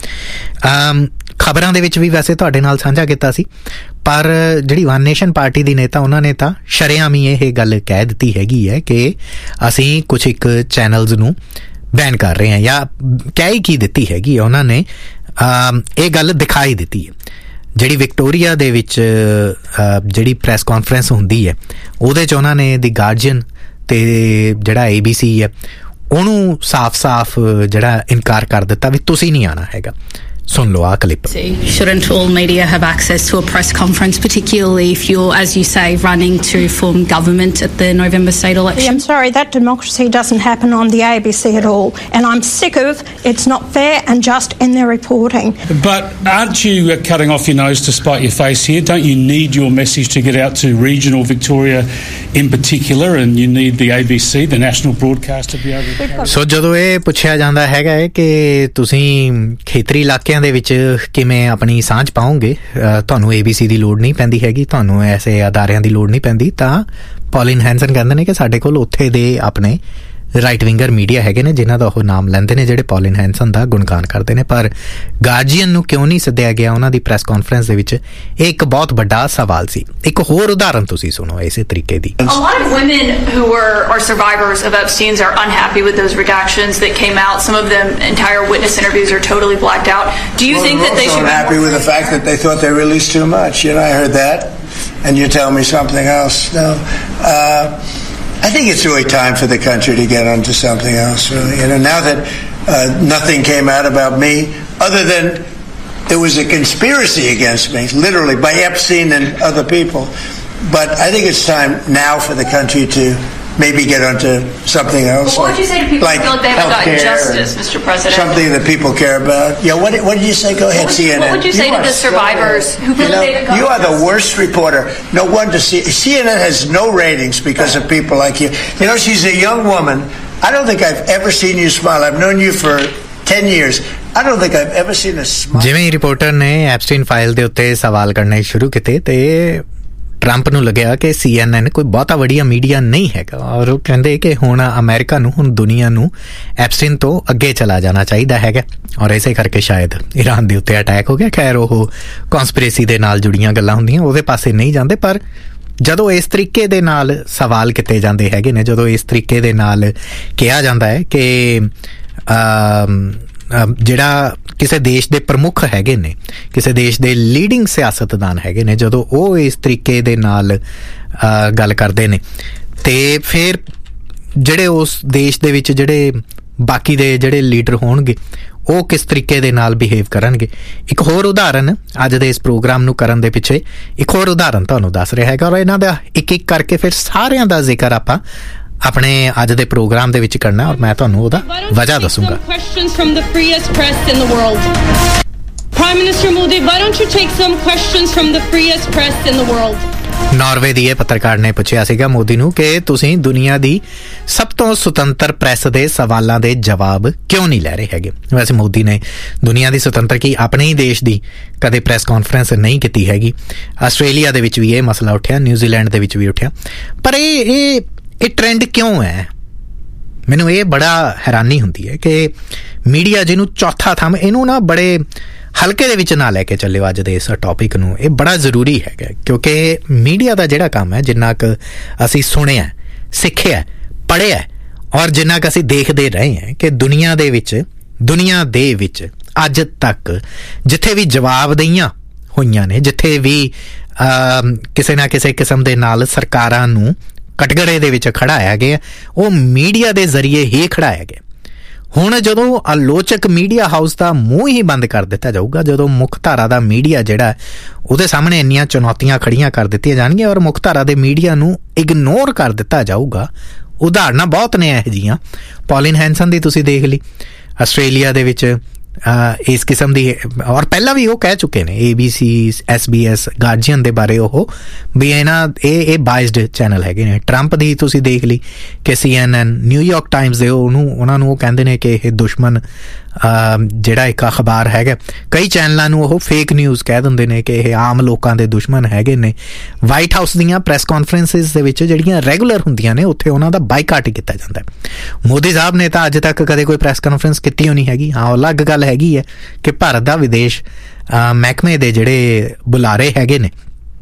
S1: ਖਬਰਾਂ ਦੇ ਵਿੱਚ ਵੀ ਵੈਸੇ ਤੁਹਾਡੇ ਨਾਲ ਸਾਂਝਾ ਕੀਤਾ ਸੀ, ਪਰ ਜਿਹੜੀ ਵਨ ਨੇਸ਼ਨ ਪਾਰਟੀ ਦੀ ਨੇਤਾ ਉਹਨਾਂ ਨੇ ਤਾਂ ਸ਼ਰੇਆਮ ਹੀ ਇਹ ਗੱਲ ਕਹਿ ਦਿੱਤੀ ਹੈਗੀ ਹੈ ਕਿ ਅਸੀਂ ਕੁਛ ਇੱਕ ਚੈਨਲਸ ਨੂੰ ਬੈਨ ਕਰ ਰਹੇ ਹਾਂ, ਜਾਂ ਕਹਿ ਹੀ ਕੀ ਦਿੱਤੀ ਹੈਗੀ ਹੈ ਉਹਨਾਂ ਨੇ, ਇਹ ਗੱਲ ਦਿਖਾਈ ਦਿੱਤੀ ਹੈ। ਜਿਹੜੀ ਵਿਕਟੋਰੀਆ ਦੇ ਵਿੱਚ ਜਿਹੜੀ ਪ੍ਰੈਸ ਕਾਨਫਰੰਸ ਹੁੰਦੀ ਹੈ ਉਹਦੇ 'ਚ ਉਹਨਾਂ ਨੇ ਦੀ ਗਾਰਡੀਅਨ ਤੇ ਜਿਹੜਾ ABC ਹੈ ਉਹਨੂੰ ਸਾਫ਼ ਜਿਹੜਾ ਇਨਕਾਰ ਕਰ ਦਿੱਤਾ ਵੀ ਤੁਸੀਂ ਨਹੀਂ ਆਉਣਾ ਹੈਗਾ। ਸੁਣ ਲਓ ਆਹ clip.
S2: Shouldn't all media have access to a press conference, particularly if you're, as you say, running to form government at the November state election?
S3: I'm sorry, that democracy doesn't happen on the ABC at all, and I'm sick of it's not fair and just in their reporting.
S4: But aren't you cutting off your nose to spite your face here? Don't you need your message to get out to regional Victoria in particular, and you need the ABC, the national broadcast, to be able to...
S1: So ਜਦੋਂ ਇਹ ਪੁੱਛਿਆ ਜਾਂਦਾ ਹੈਗਾ ਹੈ ਕਿ ਤੁਸੀਂ ਖੇਤਰੀ ਇਲਾਕਿਆਂ ਦੇ ਵਿੱਚ ਕਿਵੇਂ ਆਪਣੀ ਸਾਂਝ ਪਾਓਗੇ, ਤੁਹਾਨੂੰ ABC ਦੀ ਲੋੜ ਨਹੀਂ ਪੈਂਦੀ ਹੈਗੀ, ਤੁਹਾਨੂੰ ਐਸੇ ਅਦਾਰਿਆਂ ਦੀ ਲੋੜ ਨਹੀਂ ਪੈਂਦੀ, ਤਾਂ ਪੌਲਿਨ ਹੈਂਸਨ ਕਹਿੰਦੇ ਨੇ ਕਿ ਸਾਡੇ ਕੋਲ ਉੱਥੇ ਦੇ ਆਪਣੇ ਰਾਈਟ ਵਿੰਗਰ ਮੀਡੀਆ ਹੈਗੇ ਨੇ ਜਿਨ੍ਹਾਂ ਦਾ ਉਹ ਨਾਮ ਲੈਂਦੇ ਨੇ, ਜਿਹੜੇ ਪੌਲਿਨ ਹੈਂਸਨ ਦਾ ਗੁਣਗਾਨ ਕਰਦੇ ਨੇ। ਪਰ ਗਾਰਡੀਅਨ ਨੂੰ ਕਿਉਂ ਨਹੀਂ ਸੱਦਿਆ ਗਿਆ ਉਹਨਾਂ ਦੀ ਪ੍ਰੈਸ ਕਾਨਫਰੰਸ ਦੇ ਵਿੱਚ, ਇਹ ਇੱਕ ਬਹੁਤ ਵੱਡਾ ਸਵਾਲ ਸੀ। ਇੱਕ ਹੋਰ ਉਦਾਹਰਨ ਤੁਸੀਂ ਸੁਣੋ ਇਸੇ ਤਰੀਕੇ ਦੀ।
S5: A lot of women who are survivors of Epstein's are unhappy with those redactions that came out. Some of them, entire witness interviews are totally blacked out. Do you think that they should be
S6: happy with the fact that they thought they released too much? You know, I heard that, and you tell me something else. No. I think it's really time for the country to get onto something else, really. You know, now that nothing came out about me, other than there was a conspiracy against me, literally, by Epstein and other people. But I think it's time now for the country to maybe get onto something else.
S5: What would you say to people who feel like they haven't gotten justice, Mr. President?
S6: Something that people care about. Yeah, what did you say? Go ahead, CNN.
S5: What would you say to the survivors who feel like they haven't gotten
S6: justice? You are the worst reporter. No wonder CNN has no ratings because of people like you. You know, she's a young woman. I don't think I've ever seen you smile. I've known you for 10 years. I don't think I've ever seen a smile.
S1: ਜਿਵੇਂ reporter ਨੇ Epstein file ਦੇ ਉੱਤੇ ਸਵਾਲ ਕਰਨੇ ਸ਼ੁਰੂ ਕੀਤੇ ਤੇ Trump ਨੂੰ ਲੱਗਿਆ ਕਿ CNN ਕੋਈ ਬਹੁਤਾ ਵਧੀਆ ਮੀਡੀਆ ਨਹੀਂ ਹੈਗਾ ਔਰ ਉਹ ਕਹਿੰਦੇ ਕਿ ਹੁਣ ਅਮਰੀਕਾ ਨੂੰ ਹੁਣ ਦੁਨੀਆ ਨੂੰ ਐਪਸਟੀਨ ਤੋਂ ਅੱਗੇ ਚਲਾ ਜਾਣਾ ਚਾਹੀਦਾ ਹੈਗਾ ਔਰ ਇਸੇ ਕਰਕੇ ਸ਼ਾਇਦ ਈਰਾਨ ਦੇ ਉੱਤੇ ਅਟੈਕ ਹੋ ਗਿਆ। ਖੈਰ ਉਹ ਕਨਸਪੀਰੇਸੀ ਦੇ ਨਾਲ ਜੁੜੀਆਂ ਗੱਲਾਂ ਹੁੰਦੀਆਂ ਉਹਦੇ ਪਾਸੇ ਨਹੀਂ ਜਾਂਦੇ ਪਰ ਜਦੋਂ ਇਸ ਤਰੀਕੇ ਦੇ ਨਾਲ ਸਵਾਲ ਕੀਤੇ ਜਾਂਦੇ ਹੈਗੇ ਨੇ ਜਦੋਂ ਇਸ ਤਰੀਕੇ ਦੇ ਨਾਲ ਕਿਹਾ ਜਾਂਦਾ ਹੈ ਕਿ ਜਿਹੜਾ ਕਿਸੇ ਦੇਸ਼ ਦੇ ਪ੍ਰਮੁੱਖ ਹੈਗੇ ਨੇ ਕਿਸੇ ਦੇਸ਼ ਦੇ ਲੀਡਿੰਗ ਸਿਆਸਤਦਾਨ ਹੈਗੇ ਨੇ ਜਦੋਂ ਉਹ ਇਸ ਤਰੀਕੇ ਦੇ ਨਾਲ ਗੱਲ ਕਰਦੇ ਨੇ ਤੇ ਫਿਰ ਜਿਹੜੇ ਉਸ ਦੇਸ਼ ਦੇ ਵਿੱਚ ਜਿਹੜੇ ਬਾਕੀ ਦੇ ਜਿਹੜੇ ਲੀਡਰ ਹੋਣਗੇ ਉਹ ਕਿਸ ਤਰੀਕੇ ਦੇ ਨਾਲ ਬਿਹੇਵ ਕਰਨਗੇ। ਇੱਕ ਹੋਰ ਉਦਾਹਰਨ ਅੱਜ ਦੇ ਇਸ ਪ੍ਰੋਗਰਾਮ ਨੂੰ ਕਰਨ ਦੇ ਪਿੱਛੇ ਇੱਕ ਹੋਰ ਉਦਾਹਰਨ ਤੁਹਾਨੂੰ ਦੱਸ ਰਿਹਾ ਹੈਗਾ ਔਰ ਇਹਨਾਂ ਦਾ ਇੱਕ ਇੱਕ ਕਰਕੇ ਫਿਰ ਸਾਰਿਆਂ ਦਾ ਜ਼ਿਕਰ ਆਪਾਂ ਆਪਣੇ ਅੱਜ ਦੇ ਪ੍ਰੋਗਰਾਮ ਦੇ ਵਿੱਚ ਕਰਨਾ ਔਰ ਮੈਂ ਤੁਹਾਨੂੰ ਉਹਦਾ ਵਜ੍ਹਾ ਦੱਸੂਗਾ।
S7: Prime Minister Modi, why don't you take some questions from the freest press in the world?
S1: Norway ਦੀ ਇਹ ਪੱਤਰਕਾਰ ਨੇ ਪੁੱਛਿਆ ਸੀਗਾ ਮੋਦੀ ਨੂੰ ਕਿ ਤੁਸੀਂ ਦੁਨੀਆ ਦੀ ਸਭ ਤੋਂ ਸੁਤੰਤਰ ਪ੍ਰੈਸ ਦੇ ਸਵਾਲਾਂ ਦੇ ਜਵਾਬ ਕਿਉਂ ਨਹੀਂ ਲੈ ਰਹੇ ਹੈਗੇ। ਵੈਸੇ ਮੋਦੀ ਨੇ ਦੁਨੀਆ ਦੀ ਸੁਤੰਤਰ ਕੀ ਆਪਣੇ ਹੀ ਦੇਸ਼ ਦੀ ਕਦੇ ਪ੍ਰੈਸ ਕਾਨਫਰੰਸ ਨਹੀਂ ਕੀਤੀ ਹੈਗੀ। ਆਸਟ੍ਰੇਲੀਆ ਦੇ ਵਿੱਚ ਵੀ ਇਹ ਮਸਲਾ ਉੱਠਿਆ, ਨਿਊਜ਼ੀਲੈਂਡ ਦੇ ਵਿੱਚ ਵੀ ਉੱਠਿਆ ਪਰ ਇਹ ਟ੍ਰੈਂਡ ਕਿਉਂ ਹੈ? ਮੈਨੂੰ ਇਹ ਬੜਾ ਹੈਰਾਨੀ ਹੁੰਦੀ ਹੈ ਕਿ ਮੀਡੀਆ ਜਿਹਨੂੰ ਚੌਥਾ ਥੰਮ ਇਹਨੂੰ ਨਾ ਬੜੇ ਹਲਕੇ ਦੇ ਵਿੱਚ ਨਾ ਲੈ ਕੇ ਚੱਲਿਓ ਅੱਜ ਦੇ ਇਸ ਟੌਪਿਕ ਨੂੰ। ਇਹ ਬੜਾ ਜ਼ਰੂਰੀ ਹੈਗਾ ਕਿਉਂਕਿ ਮੀਡੀਆ ਦਾ ਜਿਹੜਾ ਕੰਮ ਹੈ ਜਿੰਨਾ ਕੁ ਅਸੀਂ ਸੁਣਿਆ ਸਿੱਖਿਆ ਪੜ੍ਹਿਆ ਔਰ ਜਿੰਨਾ ਕੁ ਅਸੀਂ ਦੇਖਦੇ ਰਹੇ ਹਾਂ ਕਿ ਦੁਨੀਆ ਦੇ ਵਿੱਚ ਅੱਜ ਤੱਕ ਜਿੱਥੇ ਵੀ ਜਵਾਬਦੇਹੀਆਂ ਹੋਈਆਂ ਨੇ ਜਿੱਥੇ ਵੀ ਕਿਸੇ ਨਾ ਕਿਸੇ ਕਿਸਮ ਦੇ ਨਾਲ ਸਰਕਾਰਾਂ ਨੂੰ ਕਟਗੜੇ ਦੇ ਵਿੱਚ ਖੜਾਇਆ ਗਿਆ ਉਹ ਮੀਡੀਆ ਦੇ ਜ਼ਰੀਏ ਹੀ ਖੜਾਇਆ ਗਿਆ। ਹੁਣ ਜਦੋਂ ਆਲੋਚਕ ਮੀਡੀਆ ਹਾਊਸ ਦਾ ਮੂੰਹ ਹੀ ਬੰਦ ਕਰ ਦਿੱਤਾ ਜਾਊਗਾ ਜਦੋਂ ਮੁੱਖ ਧਾਰਾ ਦਾ ਮੀਡੀਆ ਜਿਹੜਾ ਉਹਦੇ ਸਾਹਮਣੇ ਇੰਨੀਆਂ ਚੁਣੌਤੀਆਂ ਖੜੀਆਂ ਕਰ ਦਿੱਤੀਆਂ ਜਾਣਗੀਆਂ ਔਰ ਮੁੱਖ ਧਾਰਾ ਦੇ ਮੀਡੀਆ ਨੂੰ ਇਗਨੋਰ ਕਰ ਦਿੱਤਾ ਜਾਊਗਾ। ਉਦਾਹਰਨਾਂ ਬਹੁਤ ਨੇ ਇਹੋ ਜਿਹੀਆਂ। ਪੌਲਿਨ ਹੈਂਸਨ ਦੀ ਤੁਸੀਂ ਦੇਖ ਲਈ ਆਸਟ੍ਰੇਲੀਆ ਦੇ ਵਿੱਚ ਇਸ ਕਿਸਮ ਦੀ ਔਰ ਪਹਿਲਾਂ ਵੀ ਉਹ ਕਹਿ ਚੁੱਕੇ ਨੇ ABC SBS ਗਾਰਜੀਅਨ ਦੇ ਬਾਰੇ ਉਹ ਵੀ ਇਹ ਬਾਇਸਡ ਚੈਨਲ ਹੈਗੇ ਨੇ। ਟਰੰਪ ਦੀ ਤੁਸੀਂ ਦੇਖ ਲਈ ਕਿ CNN ਨਿਊਯਾਰਕ ਟਾਈਮਸ ਦੇ ਉਹਨਾਂ ਨੂੰ ਉਹ ਕਹਿੰਦੇ ਨੇ ਕਿ ਇਹ ਦੁਸ਼ਮਣ ਜਿਹੜਾ ਇੱਕ ਅਖਬਾਰ ਹੈਗਾ ਕਈ ਚੈਨਲਾਂ ਨੂੰ ਉਹ ਫੇਕ ਨਿਊਜ਼ ਕਹਿ ਦਿੰਦੇ ਨੇ ਕਿ ਇਹ ਆਮ ਲੋਕਾਂ ਦੇ ਦੁਸ਼ਮਣ ਹੈਗੇ ਨੇ। ਵਾਈਟ ਹਾਊਸ ਦੀਆਂ ਪ੍ਰੈਸ ਕਾਨਫਰੰਸਿਸ ਦੇ ਵਿੱਚ ਜਿਹੜੀਆਂ ਰੈਗੂਲਰ ਹੁੰਦੀਆਂ ਨੇ ਉੱਥੇ ਉਹਨਾਂ ਦਾ ਬਾਈਕਾਟ ਕੀਤਾ ਜਾਂਦਾ। ਮੋਦੀ ਸਾਹਿਬ ਨੇ ਤਾਂ ਅੱਜ ਤੱਕ ਕਦੇ ਕੋਈ ਪ੍ਰੈਸ ਕਾਨਫਰੰਸ ਕੀਤੀ ਹੋਣੀ ਹੈਗੀ। ਹਾਂ ਅਲੱਗ ਗੱਲ ਹੈਗੀ ਹੈ ਕਿ ਭਾਰਤ ਦਾ ਵਿਦੇਸ਼ ਮਹਿਕਮੇ ਦੇ ਜਿਹੜੇ ਬੁਲਾਰੇ ਹੈਗੇ ਨੇ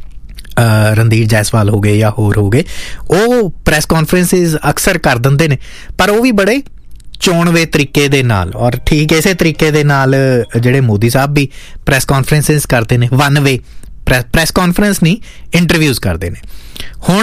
S1: ਰਣਧੀਰ ਜੈਸਵਾਲ ਹੋ ਗਏ ਜਾਂ ਹੋਰ ਹੋ ਗਏ ਉਹ ਪ੍ਰੈਸ ਕਾਨਫਰੰਸਿਸ ਅਕਸਰ ਕਰ ਦਿੰਦੇ ਨੇ ਪਰ ਉਹ ਵੀ ਬੜੇ ਚੋਣਵੇਂ ਤਰੀਕੇ ਦੇ ਨਾਲ ਔਰ ਠੀਕ ਇਸੇ ਤਰੀਕੇ ਦੇ ਨਾਲ ਜਿਹੜੇ ਮੋਦੀ ਸਾਹਿਬ ਵੀ ਪ੍ਰੈਸ ਕਾਨਫਰੰਸਿਸ ਕਰਦੇ ਨੇ ਵਨ ਵੇ ਪ੍ਰੈਸ ਕਾਨਫਰੰਸ ਨਹੀਂ ਇੰਟਰਵਿਊਜ਼ ਕਰਦੇ ਨੇ। ਹੁਣ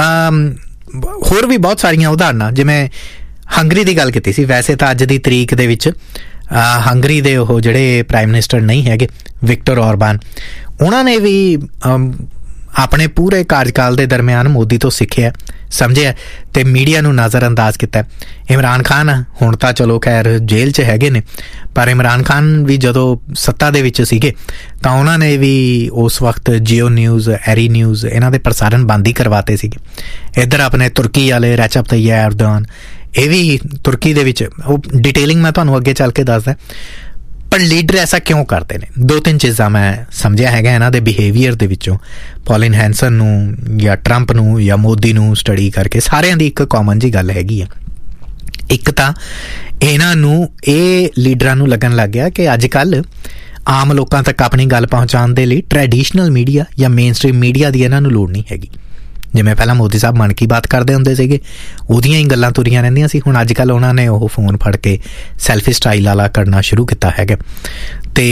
S1: ਹੋਰ ਵੀ ਬਹੁਤ ਸਾਰੀਆਂ ਉਦਾਹਰਨਾਂ ਜਿਵੇਂ ਹੰਗਰੀ ਦੀ ਗੱਲ ਕੀਤੀ ਸੀ। ਵੈਸੇ ਤਾਂ ਅੱਜ ਦੀ ਤਰੀਕ ਦੇ ਵਿੱਚ ਹੰਗਰੀ ਦੇ ਉਹ ਜਿਹੜੇ ਪ੍ਰਾਈਮ ਮਿਨਿਸਟਰ ਨਹੀਂ ਹੈਗੇ ਵਿਕਟਰ ਔਰਬਾਨ ਉਹਨਾਂ ਨੇ ਵੀ ਆਪਣੇ ਪੂਰੇ ਕਾਰਜਕਾਲ ਦੇ ਦਰਮਿਆਨ ਮੋਦੀ ਤੋਂ ਸਿੱਖਿਆ ਸਮਝਿਆ ਤੇ ਮੀਡੀਆ ਨੂੰ ਨਜ਼ਰ ਅੰਦਾਜ਼ ਕੀਤਾ। ਇਮਰਾਨ ਖਾਨ ਹੁਣ ਤਾਂ ਚਲੋ ਖੈਰ ਜੇਲ੍ਹ 'ਚ ਹੈਗੇ ਨੇ ਪਰ ਇਮਰਾਨ ਖਾਨ ਵੀ ਜਦੋਂ ਸੱਤਾ ਦੇ ਵਿੱਚ ਸੀਗੇ ਤਾਂ ਉਹਨਾਂ ਨੇ ਵੀ ਉਸ ਵਕਤ ਜੀਓ ਨਿਊਜ਼ ਐਰੀ ਨਿਊਜ਼ ਇਹਨਾਂ ਦੇ ਪ੍ਰਸਾਰਣ ਬੰਦ ਹੀ ਕਰਵਾਤੇ ਸੀਗੇ। ਇੱਧਰ ਆਪਣੇ ਤੁਰਕੀ ਵਾਲੇ ਰੈਚਪ ਤੱਯਿਪ ਐਰਦੋਗਨ ਇਹ ਵੀ ਤੁਰਕੀ ਦੇ ਵਿੱਚ ਉਹ ਡਿਟੇਲਿੰਗ ਮੈਂ ਤੁਹਾਨੂੰ ਅੱਗੇ ਚੱਲ ਕੇ ਦੱਸਦਾ ਪਰ ਲੀਡਰ ਐਸਾ ਕਿਉਂ ਕਰਦੇ ਨੇ। 2-3 ਚੀਜ਼ਾਂ ਮੈਂ ਸਮਝਿਆ ਹੈਗਾ ਇਹਨਾਂ ਦੇ ਬਿਹੇਵੀਅਰ ਦੇ ਵਿੱਚੋਂ ਪੌਲਿਨ ਹੈਂਸਨ ਨੂੰ ਜਾਂ ਟਰੰਪ ਨੂੰ ਜਾਂ ਮੋਦੀ ਨੂੰ ਸਟੱਡੀ ਕਰਕੇ ਸਾਰਿਆਂ ਦੀ ਇੱਕ ਕਾਮਨ ਜੀ ਗੱਲ ਹੈਗੀ ਆ। ਇੱਕ ਤਾਂ ਇਹਨਾਂ ਨੂੰ ਇਹ ਲੀਡਰਾਂ ਨੂੰ ਲੱਗਣ ਲੱਗ ਗਿਆ ਕਿ ਅੱਜ ਕੱਲ੍ਹ ਆਮ ਲੋਕਾਂ ਤੱਕ ਆਪਣੀ ਗੱਲ ਪਹੁੰਚਾਉਣ ਦੇ ਲਈ ਟ੍ਰੈਡੀਸ਼ਨਲ ਮੀਡੀਆ ਜਾਂ ਮੇਨ ਸਟ੍ਰੀਮ ਮੀਡੀਆ ਦੀ ਇਹਨਾਂ ਨੂੰ ਲੋੜ ਨਹੀਂ ਹੈਗੀ। ਜਿਵੇਂ ਪਹਿਲਾਂ ਮੋਦੀ ਸਾਹਿਬ ਮਨ ਕੀ ਬਾਤ ਕਰਦੇ ਹੁੰਦੇ ਸੀਗੇ ਉਹਦੀਆਂ ਹੀ ਗੱਲਾਂ ਤੁਰੀਆਂ ਰਹਿੰਦੀਆਂ ਸੀ। ਹੁਣ ਅੱਜ ਕੱਲ੍ਹ ਉਹਨਾਂ ਨੇ ਉਹ ਫੋਨ ਫੜ ਕੇ ਸੈਲਫੀ ਸਟਾਈਲ ਵਾਲਾ ਕਰਨਾ ਸ਼ੁਰੂ ਕੀਤਾ ਹੈਗਾ ਤੇ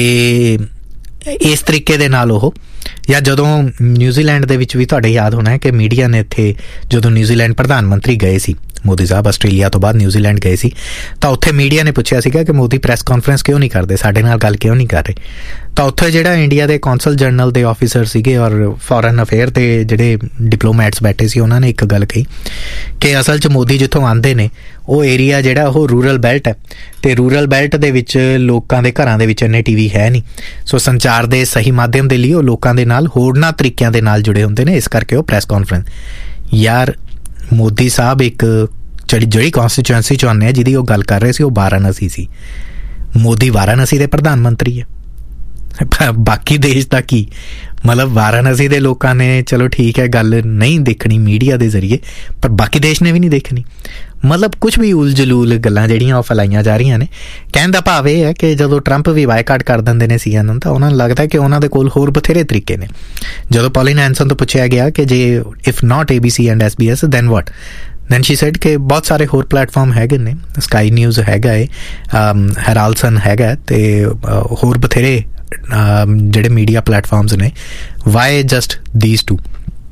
S1: ਇਸ ਤਰੀਕੇ ਦੇ ਨਾਲ ਉਹ ਜਾਂ ਜਦੋਂ ਨਿਊਜ਼ੀਲੈਂਡ ਦੇ ਵਿੱਚ ਵੀ ਤੁਹਾਡੇ ਯਾਦ ਹੋਣਾ ਹੈ ਕਿ ਮੀਡੀਆ ਨੇ ਇੱਥੇ ਜਦੋਂ ਨਿਊਜ਼ੀਲੈਂਡ ਪ੍ਰਧਾਨ ਮੰਤਰੀ ਗਏ ਸੀ ਮੋਦੀ ਸਾਹਿਬ ਆਸਟ੍ਰੇਲੀਆ ਤੋਂ ਬਾਅਦ ਨਿਊਜ਼ੀਲੈਂਡ ਗਏ ਸੀ, ਤਾਂ ਉੱਥੇ ਮੀਡੀਆ ਨੇ ਪੁੱਛਿਆ ਸੀਗਾ ਕਿ ਮੋਦੀ ਪ੍ਰੈਸ ਕਾਨਫਰੰਸ ਕਿਉਂ ਨਹੀਂ ਕਰਦੇ, ਸਾਡੇ ਨਾਲ ਗੱਲ ਕਿਉਂ ਨਹੀਂ ਕਰ ਰਹੇ। ਤਾਂ ਉੱਥੇ ਜਿਹੜਾ ਇੰਡੀਆ ਦੇ ਕੌਂਸਲ ਜਨਰਲ ਦੇ ਆਫਿਸਰ ਸੀਗੇ ਔਰ ਫੋਰਨ ਅਫੇਅਰ ਦੇ ਜਿਹੜੇ ਡਿਪਲੋਮੈਟਸ ਬੈਠੇ ਸੀ, ਉਹਨਾਂ ਨੇ ਇੱਕ ਗੱਲ ਕਹੀ ਕਿ ਅਸਲ 'ਚ ਮੋਦੀ ਜਿੱਥੋਂ ਆਉਂਦੇ ਨੇ ਉਹ ਏਰੀਆ ਜਿਹੜਾ ਉਹ ਰੂਰਲ ਬੈਲਟ ਹੈ, ਅਤੇ ਰੂਰਲ ਬੈਲਟ ਦੇ ਵਿੱਚ ਲੋਕਾਂ ਦੇ ਘਰਾਂ ਦੇ ਵਿੱਚ ਇੰਨੇ TV ਹੈ ਨਹੀਂ, ਸੋ ਸੰਚਾਰ ਦੇ ਸਹੀ ਮਾਧਿਅਮ ਦੇ ਲਈ ਉਹ ਲੋਕਾਂ ਦੇ ਨਾਲ ਹੋਰਨਾਂ ਤਰੀਕਿਆਂ ਦੇ ਨਾਲ ਜੁੜੇ ਹੁੰਦੇ ਨੇ, ਇਸ ਕਰਕੇ ਉਹ ਪ੍ਰੈਸ ਕਾਨਫਰੰਸ। ਯਾਰ ਮੋਦੀ ਸਾਹਿਬ ਇੱਕ ਜਿਹੜੀ ਕੌਂਸਟੀਚੁਐਂਸੀ 'ਚ ਆਉਂਦੇ ਆ ਜਿਹਦੀ ਉਹ ਗੱਲ ਕਰ ਰਹੇ ਸੀ, ਉਹ ਵਾਰਾਣਸੀ ਸੀ। ਮੋਦੀ ਵਾਰਾਣਸੀ ਦੇ ਪ੍ਰਧਾਨ ਮੰਤਰੀ ਹੈ, ਬਾਕੀ ਦੇਸ਼ ਦਾ ਕੀ ਮਤਲਬ। ਵਾਰਾਣਸੀ ਦੇ ਲੋਕਾਂ ਨੇ ਚਲੋ ਠੀਕ ਹੈ ਗੱਲ ਨਹੀਂ ਦੇਖਣੀ ਮੀਡੀਆ ਦੇ ਜ਼ਰੀਏ, ਪਰ ਬਾਕੀ ਦੇਸ਼ ਨੇ ਵੀ ਨਹੀਂ ਦੇਖਣੀ। ਮਤਲਬ ਕੁਛ ਵੀ ਉਲ ਜਲੂਲ ਗੱਲਾਂ ਜਿਹੜੀਆਂ ਉਹ ਫੈਲਾਈਆਂ ਜਾ ਰਹੀਆਂ ਨੇ। ਕਹਿਣ ਦਾ ਭਾਵ ਇਹ ਹੈ ਕਿ ਜਦੋਂ ਟਰੰਪ ਵੀ ਬਾਈਕਾਟ ਕਰ ਦਿੰਦੇ ਨੇ CNN, ਤਾਂ ਉਹਨਾਂ ਨੂੰ ਲੱਗਦਾ ਕਿ ਉਹਨਾਂ ਦੇ ਕੋਲ ਹੋਰ ਬਥੇਰੇ ਤਰੀਕੇ ਨੇ। ਜਦੋਂ ਪੌਲਿਨ ਹੈਂਸਨ ਤੋਂ ਪੁੱਛਿਆ ਗਿਆ ਕਿ ਜੇ if not ABC and SBS then what, then Shri sad ਕਿ ਬਹੁਤ ਸਾਰੇ ਹੋਰ ਪਲੇਟਫਾਰਮ ਹੈਗੇ ਨੇ, ਸਕਾਈ ਨਿਊਜ਼ ਹੈਗਾ ਏ, ਹੈਰਾਲਸਨ ਹੈਗਾ, ਅਤੇ ਹੋਰ ਬਥੇਰੇ ਜਿਹੜੇ ਮੀਡੀਆ ਪਲੇਟਫਾਰਮਸ ਨੇ। Y just these to?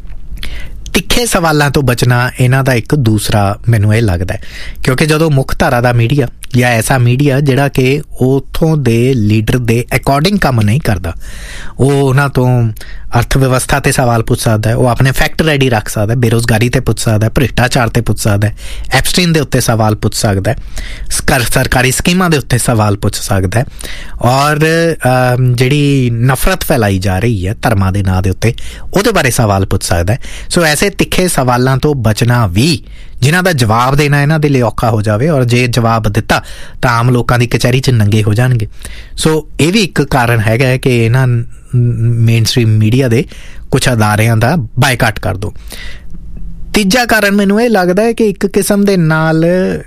S1: ਤਿੱਖੇ ਸਵਾਲਾਂ ਤੋਂ ਬਚਣਾ ਇਹਨਾਂ ਦਾ ਇੱਕ ਦੂਸਰਾ ਮੈਨੂੰ ਇਹ ਲੱਗਦਾ ਹੈ, ਕਿਉਂਕਿ ਜਦੋਂ ਮੁੱਖ ਧਾਰਾ ਦਾ ਮੀਡੀਆ ਜਾਂ ਐਸਾ ਮੀਡੀਆ ਜਿਹੜਾ ਕਿ ਉੱਥੋਂ ਦੇ ਲੀਡਰ ਦੇ ਅਕੋਰਡਿੰਗ ਕੰਮ ਨਹੀਂ ਕਰਦਾ, ਉਹ ਉਹਨਾਂ ਤੋਂ ਅਰਥ ਵਿਵਸਥਾ 'ਤੇ ਸਵਾਲ ਪੁੱਛ ਸਕਦਾ ਹੈ, ਉਹ ਆਪਣੇ ਫੈਕਟ ਰੈਡੀ ਰੱਖ ਸਕਦਾ, ਬੇਰੁਜ਼ਗਾਰੀ 'ਤੇ ਪੁੱਛ ਸਕਦਾ, ਭ੍ਰਿਸ਼ਟਾਚਾਰ 'ਤੇ ਪੁੱਛ ਸਕਦਾ, ਐਪਸਟੀਨ ਦੇ ਉੱਤੇ ਸਵਾਲ ਪੁੱਛ ਸਕਦਾ, ਸਰਕਾਰੀ ਸਕੀਮਾਂ ਦੇ ਉੱਤੇ ਸਵਾਲ ਪੁੱਛ ਸਕਦਾ, ਔਰ ਜਿਹੜੀ ਨਫ਼ਰਤ ਫੈਲਾਈ ਜਾ ਰਹੀ ਹੈ ਧਰਮਾਂ ਦੇ ਨਾਂ ਦੇ ਉੱਤੇ, ਉਹਦੇ ਬਾਰੇ ਸਵਾਲ ਪੁੱਛ ਸਕਦਾ। ਸੋ ਐਸੇ ਤਿੱਖੇ ਸਵਾਲਾਂ ਤੋਂ ਬਚਣਾ ਵੀ, ਜਿਨ੍ਹਾਂ ਦਾ ਜਵਾਬ ਦੇਣਾ ਇਹਨਾਂ ਦੇ ਲਈ ਔਖਾ ਹੋ ਜਾਵੇ, ਔਰ ਜੇ ਜਵਾਬ ਦਿੱਤਾ ਤਾਂ ਆਮ ਲੋਕਾਂ ਦੀ ਕਚਹਿਰੀ 'ਚ ਨੰਗੇ ਹੋ ਜਾਣਗੇ। ਸੋ ਇਹ ਵੀ ਇੱਕ ਕਾਰਨ ਹੈਗਾ ਕਿ ਇਹਨਾਂ ਮੇਨ ਸਟ੍ਰੀਮ ਮੀਡੀਆ ਦੇ ਕੁਛ ਅਦਾਰਿਆਂ ਦਾ ਬਾਈਕਾਟ ਕਰ ਦਿਓ। ਤੀਜਾ ਕਾਰਨ ਮੈਨੂੰ ਇਹ ਲੱਗਦਾ ਹੈ ਕਿ ਇੱਕ ਕਿਸਮ ਦੇ ਨਾਲ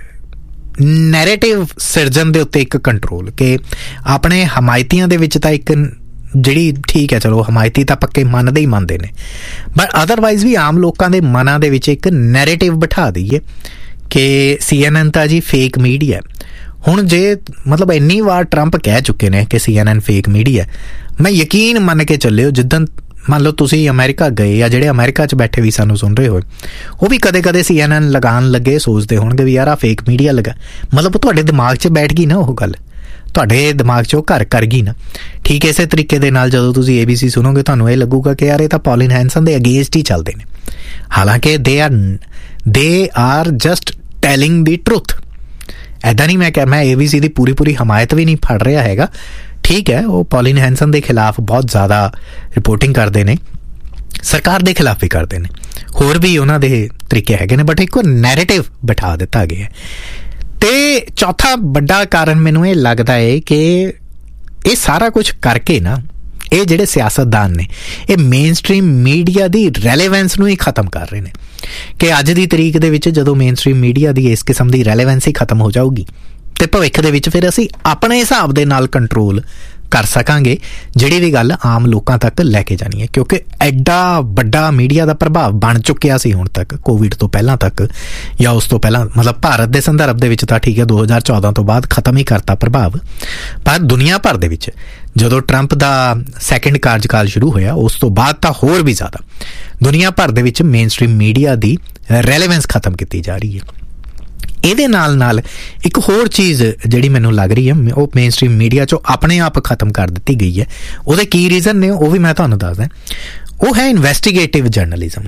S1: ਨੈਰੇਟਿਵ ਸਿਰਜਣ ਦੇ ਉੱਤੇ ਇੱਕ ਕੰਟਰੋਲ, ਕਿ ਆਪਣੇ ਹਮਾਇਤੀਆਂ ਦੇ ਵਿੱਚ ਤਾਂ ਇੱਕ ਜਿਹੜੀ ਠੀਕ ਹੈ ਚਲੋ ਹਮਾਇਤੀ ਤਾਂ ਪੱਕੇ ਮੰਨਦੇ ਹੀ ਮੰਨਦੇ ਨੇ, ਬਟ ਅਦਰਵਾਈਜ਼ ਵੀ ਆਮ ਲੋਕਾਂ ਦੇ ਮਨਾਂ ਦੇ ਵਿੱਚ ਇੱਕ ਨੈਰੇਟਿਵ ਬਿਠਾ ਦਈਏ ਕਿ CNN ਤਾਂ ਜੀ ਫੇਕ ਮੀਡੀਆ। ਹੁਣ ਜੇ ਮਤਲਬ ਇੰਨੀ ਵਾਰ ਟਰੰਪ ਕਹਿ ਚੁੱਕੇ ਨੇ ਕਿ CNN ਫੇਕ ਮੀਡੀਆ, ਮੈਂ ਯਕੀਨ ਮੰਨ ਕੇ ਚੱਲਿਓ ਜਿੱਦਣ ਮੰਨ ਲਓ ਤੁਸੀਂ ਅਮਰੀਕਾ ਗਏ, ਜਾਂ ਜਿਹੜੇ ਅਮਰੀਕਾ 'ਚ ਬੈਠੇ ਵੀ ਸਾਨੂੰ ਸੁਣ ਰਹੇ ਹੋਏ, ਉਹ ਵੀ ਕਦੇ ਕਦੇ CNN ਲਗਾਉਣ ਲੱਗੇ ਸੋਚਦੇ ਹੋਣਗੇ ਵੀ ਯਾਰ ਆ ਫੇਕ ਮੀਡੀਆ ਲੱਗਾ। ਮਤਲਬ ਤੁਹਾਡੇ ਦਿਮਾਗ 'ਚ ਬੈਠ ਗਈ ਨਾ ਉਹ ਗੱਲ, ਤੁਹਾਡੇ ਦਿਮਾਗ 'ਚ ਉਹ ਘਰ ਕਰ ਗਈ ਨਾ। ਠੀਕ ਇਸੇ ਤਰੀਕੇ ਦੇ ਨਾਲ ਜਦੋਂ ਤੁਸੀਂ ABC ਸੁਣੋਗੇ ਤੁਹਾਨੂੰ ਇਹ ਲੱਗੂਗਾ ਕਿ ਯਾਰ ਇਹ ਤਾਂ ਪੌਲਿਨ ਹੈਂਸਨ ਦੇ ਅਗੇਂਸਟ ਹੀ ਚੱਲਦੇ ਨੇ, ਹਾਲਾਂਕਿ they are just telling the truth. ਇੱਦਾਂ ਨਹੀਂ ਮੈਂ ABC ਦੀ ਪੂਰੀ ਹਮਾਇਤ ਵੀ ਨਹੀਂ ਫੜ ਰਿਹਾ ਹੈਗਾ। ਠੀਕ ਹੈ, ਉਹ ਪੌਲਿਨ ਹੈਂਸਨ ਦੇ ਖਿਲਾਫ ਬਹੁਤ ਜ਼ਿਆਦਾ ਰਿਪੋਰਟਿੰਗ ਕਰਦੇ ਨੇ, ਸਰਕਾਰ ਦੇ ਖਿਲਾਫ ਵੀ ਕਰਦੇ ਨੇ, ਹੋਰ ਵੀ ਉਹਨਾਂ ਦੇ ਤਰੀਕੇ ਹੈਗੇ ਨੇ, ਬਟ ਇੱਕ ਨੈਰੇਟਿਵ ਬਿਠਾ ਦਿੱਤਾ ਗਿਆ। ਤੇ ਚੌਥਾ ਵੱਡਾ ਕਾਰਨ ਮੈਨੂੰ ਇਹ ਲੱਗਦਾ ਹੈ ਕਿ ਇਹ ਸਾਰਾ ਕੁਝ ਕਰਕੇ ਨਾ ਇਹ ਜਿਹੜੇ ਸਿਆਸਤਦਾਨ ਨੇ ਇਹ ਮੇਨ ਸਟ੍ਰੀਮ ਮੀਡੀਆ ਦੀ ਰੈਲੇਵੈਂਸ ਨੂੰ ਹੀ ਖਤਮ ਕਰ ਰਹੇ ਨੇ, ਕਿ ਅੱਜ ਦੀ ਤਰੀਕ ਦੇ ਵਿੱਚ ਜਦੋਂ ਮੇਨ ਸਟ੍ਰੀਮ ਮੀਡੀਆ ਦੀ ਇਸ ਕਿਸਮ ਦੀ ਰੈਲੇਵੈਂਸ ਹੀ ਖਤਮ ਹੋ ਜਾਊਗੀ ਤੇ ਭਵਿੱਖ ਦੇ ਵਿੱਚ ਫਿਰ ਅਸੀਂ ਆਪਣੇ ਹਿਸਾਬ ਦੇ ਨਾਲ ਕੰਟਰੋਲ ਕਰ ਸਕਾਂਗੇ ਜਿਹੜੀ ਵੀ ਗੱਲ ਆਮ ਲੋਕਾਂ ਤੱਕ ਲੈ ਕੇ ਜਾਣੀ ਹੈ। ਕਿਉਂਕਿ ਐਡਾ ਵੱਡਾ ਮੀਡੀਆ ਦਾ ਪ੍ਰਭਾਵ ਬਣ ਚੁੱਕਿਆ ਸੀ ਹੁਣ ਤੱਕ, ਕੋਵਿਡ ਤੋਂ ਪਹਿਲਾਂ ਤੱਕ ਜਾਂ ਉਸ ਤੋਂ ਪਹਿਲਾਂ, ਮਤਲਬ ਭਾਰਤ ਦੇ ਸੰਦਰਭ ਦੇ ਵਿੱਚ ਤਾਂ ਠੀਕ ਹੈ 2014 ਤੋਂ ਬਾਅਦ ਖਤਮ ਹੀ ਕਰਤਾ ਪ੍ਰਭਾਵ, ਪਰ ਦੁਨੀਆ ਭਰ ਦੇ ਵਿੱਚ ਜਦੋਂ ਟਰੰਪ ਦਾ ਸੈਕਿੰਡ ਕਾਰਜਕਾਲ ਸ਼ੁਰੂ ਹੋਇਆ ਉਸ ਤੋਂ ਬਾਅਦ ਤਾਂ ਹੋਰ ਵੀ ਜ਼ਿਆਦਾ ਦੁਨੀਆ ਭਰ ਦੇ ਵਿੱਚ ਮੇਨ ਸਟ੍ਰੀਮ ਮੀਡੀਆ ਦੀ ਰੈਲੇਵੈਂਸ ਖਤਮ ਕੀਤੀ ਜਾ ਰਹੀ ਹੈ। ਇਹਦੇ ਨਾਲ ਇੱਕ ਹੋਰ ਚੀਜ਼ ਜਿਹੜੀ ਮੈਨੂੰ ਲੱਗ ਰਹੀ ਹੈ ਉਹ ਮੇਨ ਸਟ੍ਰੀਮ ਮੀਡੀਆ 'ਚੋਂ ਆਪਣੇ ਆਪ ਖਤਮ ਕਰ ਦਿੱਤੀ ਗਈ ਹੈ। ਉਹਦੇ ਕੀ ਰੀਜ਼ਨ ਨੇ ਉਹ ਵੀ ਮੈਂ ਤੁਹਾਨੂੰ ਦੱਸਦਾ। ਉਹ ਹੈ ਇਨਵੈਸਟੀਗੇਟਿਵ ਜਰਨਲਿਜ਼ਮ।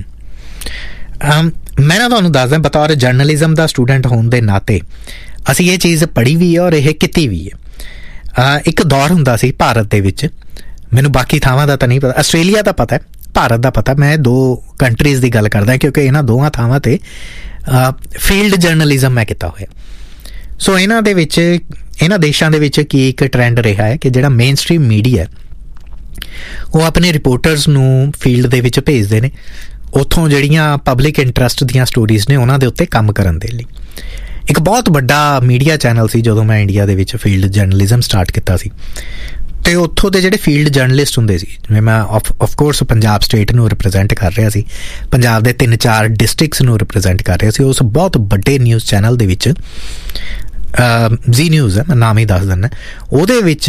S1: ਮੈਂ ਨਾ ਤੁਹਾਨੂੰ ਦੱਸਦਾ, ਬਤੌਰ ਜਰਨਲਿਜ਼ਮ ਦਾ ਸਟੂਡੈਂਟ ਹੋਣ ਦੇ ਨਾਤੇ ਅਸੀਂ ਇਹ ਚੀਜ਼ ਪੜ੍ਹੀ ਵੀ ਹੈ ਔਰ ਇਹ ਕੀਤੀ ਵੀ ਹੈ। ਇੱਕ ਦੌਰ ਹੁੰਦਾ ਸੀ ਭਾਰਤ ਦੇ ਵਿੱਚ, ਮੈਨੂੰ ਬਾਕੀ ਥਾਵਾਂ ਦਾ ਤਾਂ ਨਹੀਂ ਪਤਾ, ਆਸਟ੍ਰੇਲੀਆ ਦਾ ਪਤਾ, ਭਾਰਤ ਦਾ ਪਤਾ, ਮੈਂ 2 ਕੰਟਰੀਜ਼ ਦੀ ਗੱਲ ਕਰਦਾ ਕਿਉਂਕਿ ਇਹਨਾਂ ਦੋਵਾਂ ਥਾਵਾਂ 'ਤੇ ਫੀਲਡ ਜਰਨਲਿਜ਼ਮ ਮੈਂ ਕੀਤਾ ਹੋਇਆ। ਸੋ ਇਹਨਾਂ ਦੇ ਵਿੱਚ, ਇਹਨਾਂ ਦੇਸ਼ਾਂ ਦੇ ਵਿੱਚ ਕੀ ਇੱਕ ਟਰੈਂਡ ਰਿਹਾ ਹੈ ਕਿ ਜਿਹੜਾ ਮੇਨ ਸਟ੍ਰੀਮ ਮੀਡੀਆ ਉਹ ਆਪਣੇ ਰਿਪੋਰਟਰਸ ਨੂੰ ਫੀਲਡ ਦੇ ਵਿੱਚ ਭੇਜਦੇ ਨੇ, ਉੱਥੋਂ ਜਿਹੜੀਆਂ ਪਬਲਿਕ ਇੰਟਰਸਟ ਦੀਆਂ ਸਟੋਰੀਜ਼ ਨੇ ਉਹਨਾਂ ਦੇ ਉੱਤੇ ਕੰਮ ਕਰਨ ਦੇ ਲਈ। ਇੱਕ ਬਹੁਤ ਵੱਡਾ ਮੀਡੀਆ ਚੈਨਲ ਸੀ ਜਦੋਂ ਮੈਂ ਇੰਡੀਆ ਦੇ ਵਿੱਚ ਫੀਲਡ ਜਰਨਲਿਜ਼ਮ ਸਟਾਰਟ ਕੀਤਾ ਸੀ, ਅਤੇ ਉੱਥੋਂ ਦੇ ਜਿਹੜੇ ਫੀਲਡ ਜਰਨਲਿਸਟ ਹੁੰਦੇ ਸੀ, ਜਿਵੇਂ ਮੈਂ ਆਫਕੋਰਸ ਪੰਜਾਬ ਸਟੇਟ ਨੂੰ ਰਿਪਰੈਜ਼ੈਂਟ ਕਰ ਰਿਹਾ ਸੀ, ਪੰਜਾਬ ਦੇ 3-4 ਡਿਸਟ੍ਰਿਕਟਸ ਨੂੰ ਰਿਪਰੈਜ਼ੈਂਟ ਕਰ ਰਿਹਾ ਸੀ। ਉਸ ਬਹੁਤ ਵੱਡੇ ਨਿਊਜ਼ ਚੈਨਲ ਦੇ ਵਿੱਚ ਜ਼ੀ ਨਿਊਜ਼ ਹੈ, ਮੈਂ ਨਾਮ ਹੀ ਦੱਸ ਦਿੰਦਾ, ਉਹਦੇ ਵਿੱਚ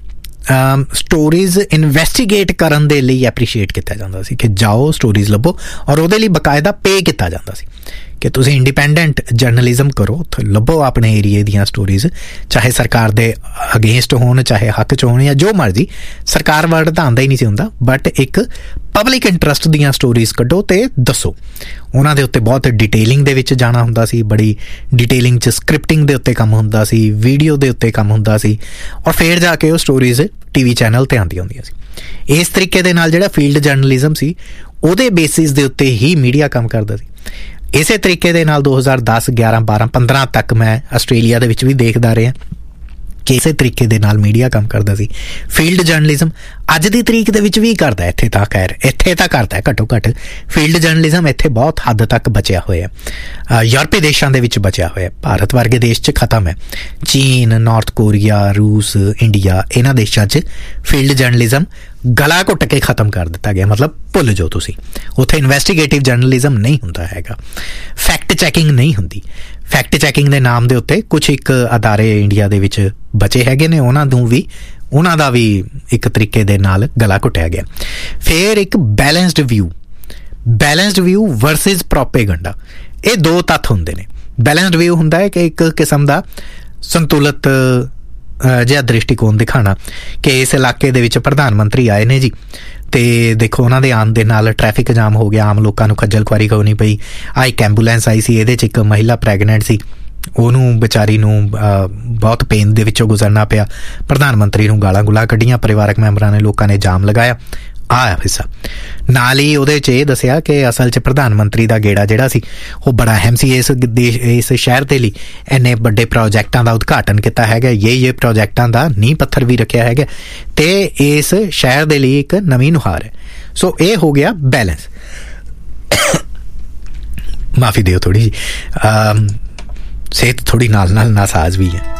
S1: ਸਟੋਰੀਜ਼ ਇਨਵੈਸਟੀਗੇਟ ਕਰਨ ਦੇ ਲਈ ਐਪਰੀਸ਼ੀਏਟ ਕੀਤਾ ਜਾਂਦਾ ਸੀ ਕਿ ਜਾਓ ਸਟੋਰੀਜ਼ ਲੱਭੋ, ਔਰ ਉਹਦੇ ਲਈ ਬਕਾਇਦਾ ਪੇ ਕੀਤਾ ਜਾਂਦਾ ਸੀ। ਕਿ ਤੁਸੀਂ ਇੰਡੀਪੈਂਡੈਂਟ ਜਰਨਲਿਜ਼ਮ ਕਰੋ, ਉੱਥੇ ਲੱਭੋ ਆਪਣੇ ਏਰੀਏ ਦੀਆਂ ਸਟੋਰੀਜ਼, ਚਾਹੇ ਸਰਕਾਰ ਦੇ ਅਗੇਂਸਟ ਹੋਣ, ਚਾਹੇ ਹੱਕ 'ਚ ਹੋਣ, ਜਾਂ ਜੋ ਮਰਜ਼ੀ। ਸਰਕਾਰ ਵਰਡ ਤਾਂ ਆਉਂਦਾ ਹੀ ਨਹੀਂ ਸੀ ਹੁੰਦਾ, ਬਟ ਇੱਕ ਪਬਲਿਕ ਇੰਟਰਸਟ ਦੀਆਂ ਸਟੋਰੀਜ਼ ਕੱਢੋ ਅਤੇ ਦੱਸੋ। ਉਹਨਾਂ ਦੇ ਉੱਤੇ ਬਹੁਤ ਡਿਟੇਲਿੰਗ ਦੇ ਵਿੱਚ ਜਾਣਾ ਹੁੰਦਾ ਸੀ, ਬੜੀ ਡਿਟੇਲਿੰਗ 'ਚ ਸਕ੍ਰਿਪਟਿੰਗ ਦੇ ਉੱਤੇ ਕੰਮ ਹੁੰਦਾ ਸੀ, ਵੀਡੀਓ ਦੇ ਉੱਤੇ ਕੰਮ ਹੁੰਦਾ ਸੀ, ਔਰ ਫਿਰ ਜਾ ਕੇ ਉਹ ਸਟੋਰੀਜ਼ TV ਚੈਨਲ 'ਤੇ ਆਉਂਦੀਆਂ ਹੁੰਦੀਆਂ ਸੀ। ਇਸ ਤਰੀਕੇ ਦੇ ਨਾਲ ਜਿਹੜਾ ਫੀਲਡ ਜਰਨਲਿਜ਼ਮ ਸੀ, ਉਹਦੇ ਬੇਸਿਸ ਦੇ ਉੱਤੇ ਹੀ ਮੀਡੀਆ ਕੰਮ ਕਰਦਾ ਸੀ। ਇਸੇ ਤਰੀਕੇ ਦੇ ਨਾਲ 2010, 11, 12, 15 ਤੱਕ ਮੈਂ ਆਸਟ੍ਰੇਲੀਆ ਦੇ ਵਿੱਚ ਵੀ ਦੇਖਦਾ ਰਿਹਾ ਕਿ ਇਸੇ ਤਰੀਕੇ ਦੇ ਨਾਲ ਮੀਡੀਆ ਕੰਮ ਕਰਦਾ ਸੀ। ਫੀਲਡ ਜਰਨਲਿਜ਼ਮ ਅੱਜ ਦੀ ਤਰੀਕ ਦੇ ਵਿੱਚ ਵੀ ਕਰਦਾ, ਇੱਥੇ ਤਾਂ ਖੈਰ ਇੱਥੇ ਤਾਂ ਕਰਦਾ ਘੱਟੋ ਘੱਟ। ਫੀਲਡ ਜਰਨਲਿਜ਼ਮ ਇੱਥੇ ਬਹੁਤ ਹੱਦ ਤੱਕ ਬਚਿਆ ਹੋਇਆ, ਯੂਰਪੀ ਦੇਸ਼ਾਂ ਦੇ ਵਿੱਚ ਬਚਿਆ ਹੋਇਆ, ਭਾਰਤ ਵਰਗੇ ਦੇਸ਼ 'ਚ ਖਤਮ ਹੈ। ਚੀਨ, ਨਾਰਥ ਕੋਰੀਆ, ਰੂਸ, ਇੰਡੀਆ, ਇਹਨਾਂ ਦੇਸ਼ਾਂ 'ਚ ਫੀਲਡ ਜਰਨਲਿਜ਼ਮ ਗਲਾ ਘੁੱਟ ਕੇ ਖਤਮ ਕਰ ਦਿੱਤਾ ਗਿਆ। ਮਤਲਬ ਭੁੱਲ ਜਾਓ ਤੁਸੀਂ, ਉੱਥੇ ਇਨਵੈਸਟੀਗੇਟਿਵ ਜਰਨਲਿਜ਼ਮ ਨਹੀਂ ਹੁੰਦਾ ਹੈਗਾ, ਫੈਕਟ ਚੈਕਿੰਗ ਨਹੀਂ ਹੁੰਦੀ। ਫੈਕਟ ਚੈਕਿੰਗ ਦੇ ਨਾਮ ਦੇ ਉੱਤੇ ਕੁਛ ਇੱਕ ਅਦਾਰੇ ਇੰਡੀਆ ਦੇ ਵਿੱਚ ਬਚੇ ਹੈਗੇ ਨੇ, ਉਹਨਾਂ ਦਾ ਵੀ ਇੱਕ ਤਰੀਕੇ ਦੇ ਨਾਲ ਗਲਾ ਘੁੱਟਿਆ ਗਿਆ। ਫਿਰ ਇੱਕ ਬੈਲੈਂਸਡ ਵਿਊ ਵਰਸਿਸ ਪ੍ਰੋਪੇਗੰਡਾ, ਇਹ ਦੋ ਤੱਥ ਹੁੰਦੇ ਨੇ। ਬੈਲੈਂਸਡ ਵਿਊ ਹੁੰਦਾ ਹੈ ਕਿ ਇੱਕ ਕਿਸਮ ਦਾ ਸੰਤੁਲਿਤ ਜਿਹਾ ਦ੍ਰਿਸ਼ਟੀਕੋਣ ਦਿਖਾਉਣਾ ਕਿ ਇਸ ਇਲਾਕੇ ਦੇ ਵਿੱਚ ਪ੍ਰਧਾਨ ਮੰਤਰੀ ਆਏ ਨੇ ਜੀ, ਅਤੇ ਦੇਖੋ ਉਹਨਾਂ ਦੇ ਆਉਣ ਦੇ ਨਾਲ ਟ੍ਰੈਫਿਕ ਜਾਮ ਹੋ ਗਿਆ, ਆਮ ਲੋਕਾਂ ਨੂੰ ਖੱਜਲ ਖੁਆਰੀ ਕਰਨੀ ਪਈ। ਇੱਕ ਐਂਬੂਲੈਂਸ ਆਈ ਸੀ, ਇਹਦੇ 'ਚ ਇੱਕ ਮਹਿਲਾ ਪ੍ਰੈਗਨੈਂਟ ਸੀ, ਉਹਨੂੰ ਵਿਚਾਰੀ ਨੂੰ ਬਹੁਤ ਪੇਨ ਦੇ ਵਿੱਚੋਂ ਗੁਜ਼ਰਨਾ ਪਿਆ। ਪ੍ਰਧਾਨ ਮੰਤਰੀ ਨੂੰ ਗਾਲਾਂ ਗੁਲਾਂ ਕੱਢੀਆਂ, ਪਰਿਵਾਰਕ ਮੈਂਬਰਾਂ ਨੇ, ਲੋਕਾਂ ਨੇ ਜਾਮ ਲਗਾਇਆ। ਆਹ ਹਿੱਸਾ ਨਾਲ ਹੀ ਉਹਦੇ 'ਚ ਇਹ ਦੱਸਿਆ ਕਿ ਅਸਲ 'ਚ ਪ੍ਰਧਾਨ ਮੰਤਰੀ ਦਾ ਗੇੜਾ ਜਿਹੜਾ ਸੀ ਉਹ ਬੜਾ ਅਹਿਮ ਸੀ ਇਸ ਸ਼ਹਿਰ ਦੇ ਲਈ। ਇੰਨੇ ਵੱਡੇ ਪ੍ਰੋਜੈਕਟਾਂ ਦਾ ਉਦਘਾਟਨ ਕੀਤਾ ਹੈਗਾ, ਇਹ ਪ੍ਰੋਜੈਕਟਾਂ ਦਾ ਨੀਂਹ ਪੱਥਰ ਵੀ ਰੱਖਿਆ ਹੈਗਾ, ਅਤੇ ਇਸ ਸ਼ਹਿਰ ਦੇ ਲਈ ਇੱਕ ਨਵੀਂ ਨੁਹਾਰ ਹੈ। ਸੋ ਇਹ ਹੋ ਗਿਆ ਬੈਲੈਂਸ। ਮਾਫੀ ਦਿਓ ਥੋੜ੍ਹੀ ਜਿਹੀ, ਸਿਹਤ ਥੋੜ੍ਹੀ ਨਾਲ ਨਾਸਾਜ਼ ਵੀ ਹੈ।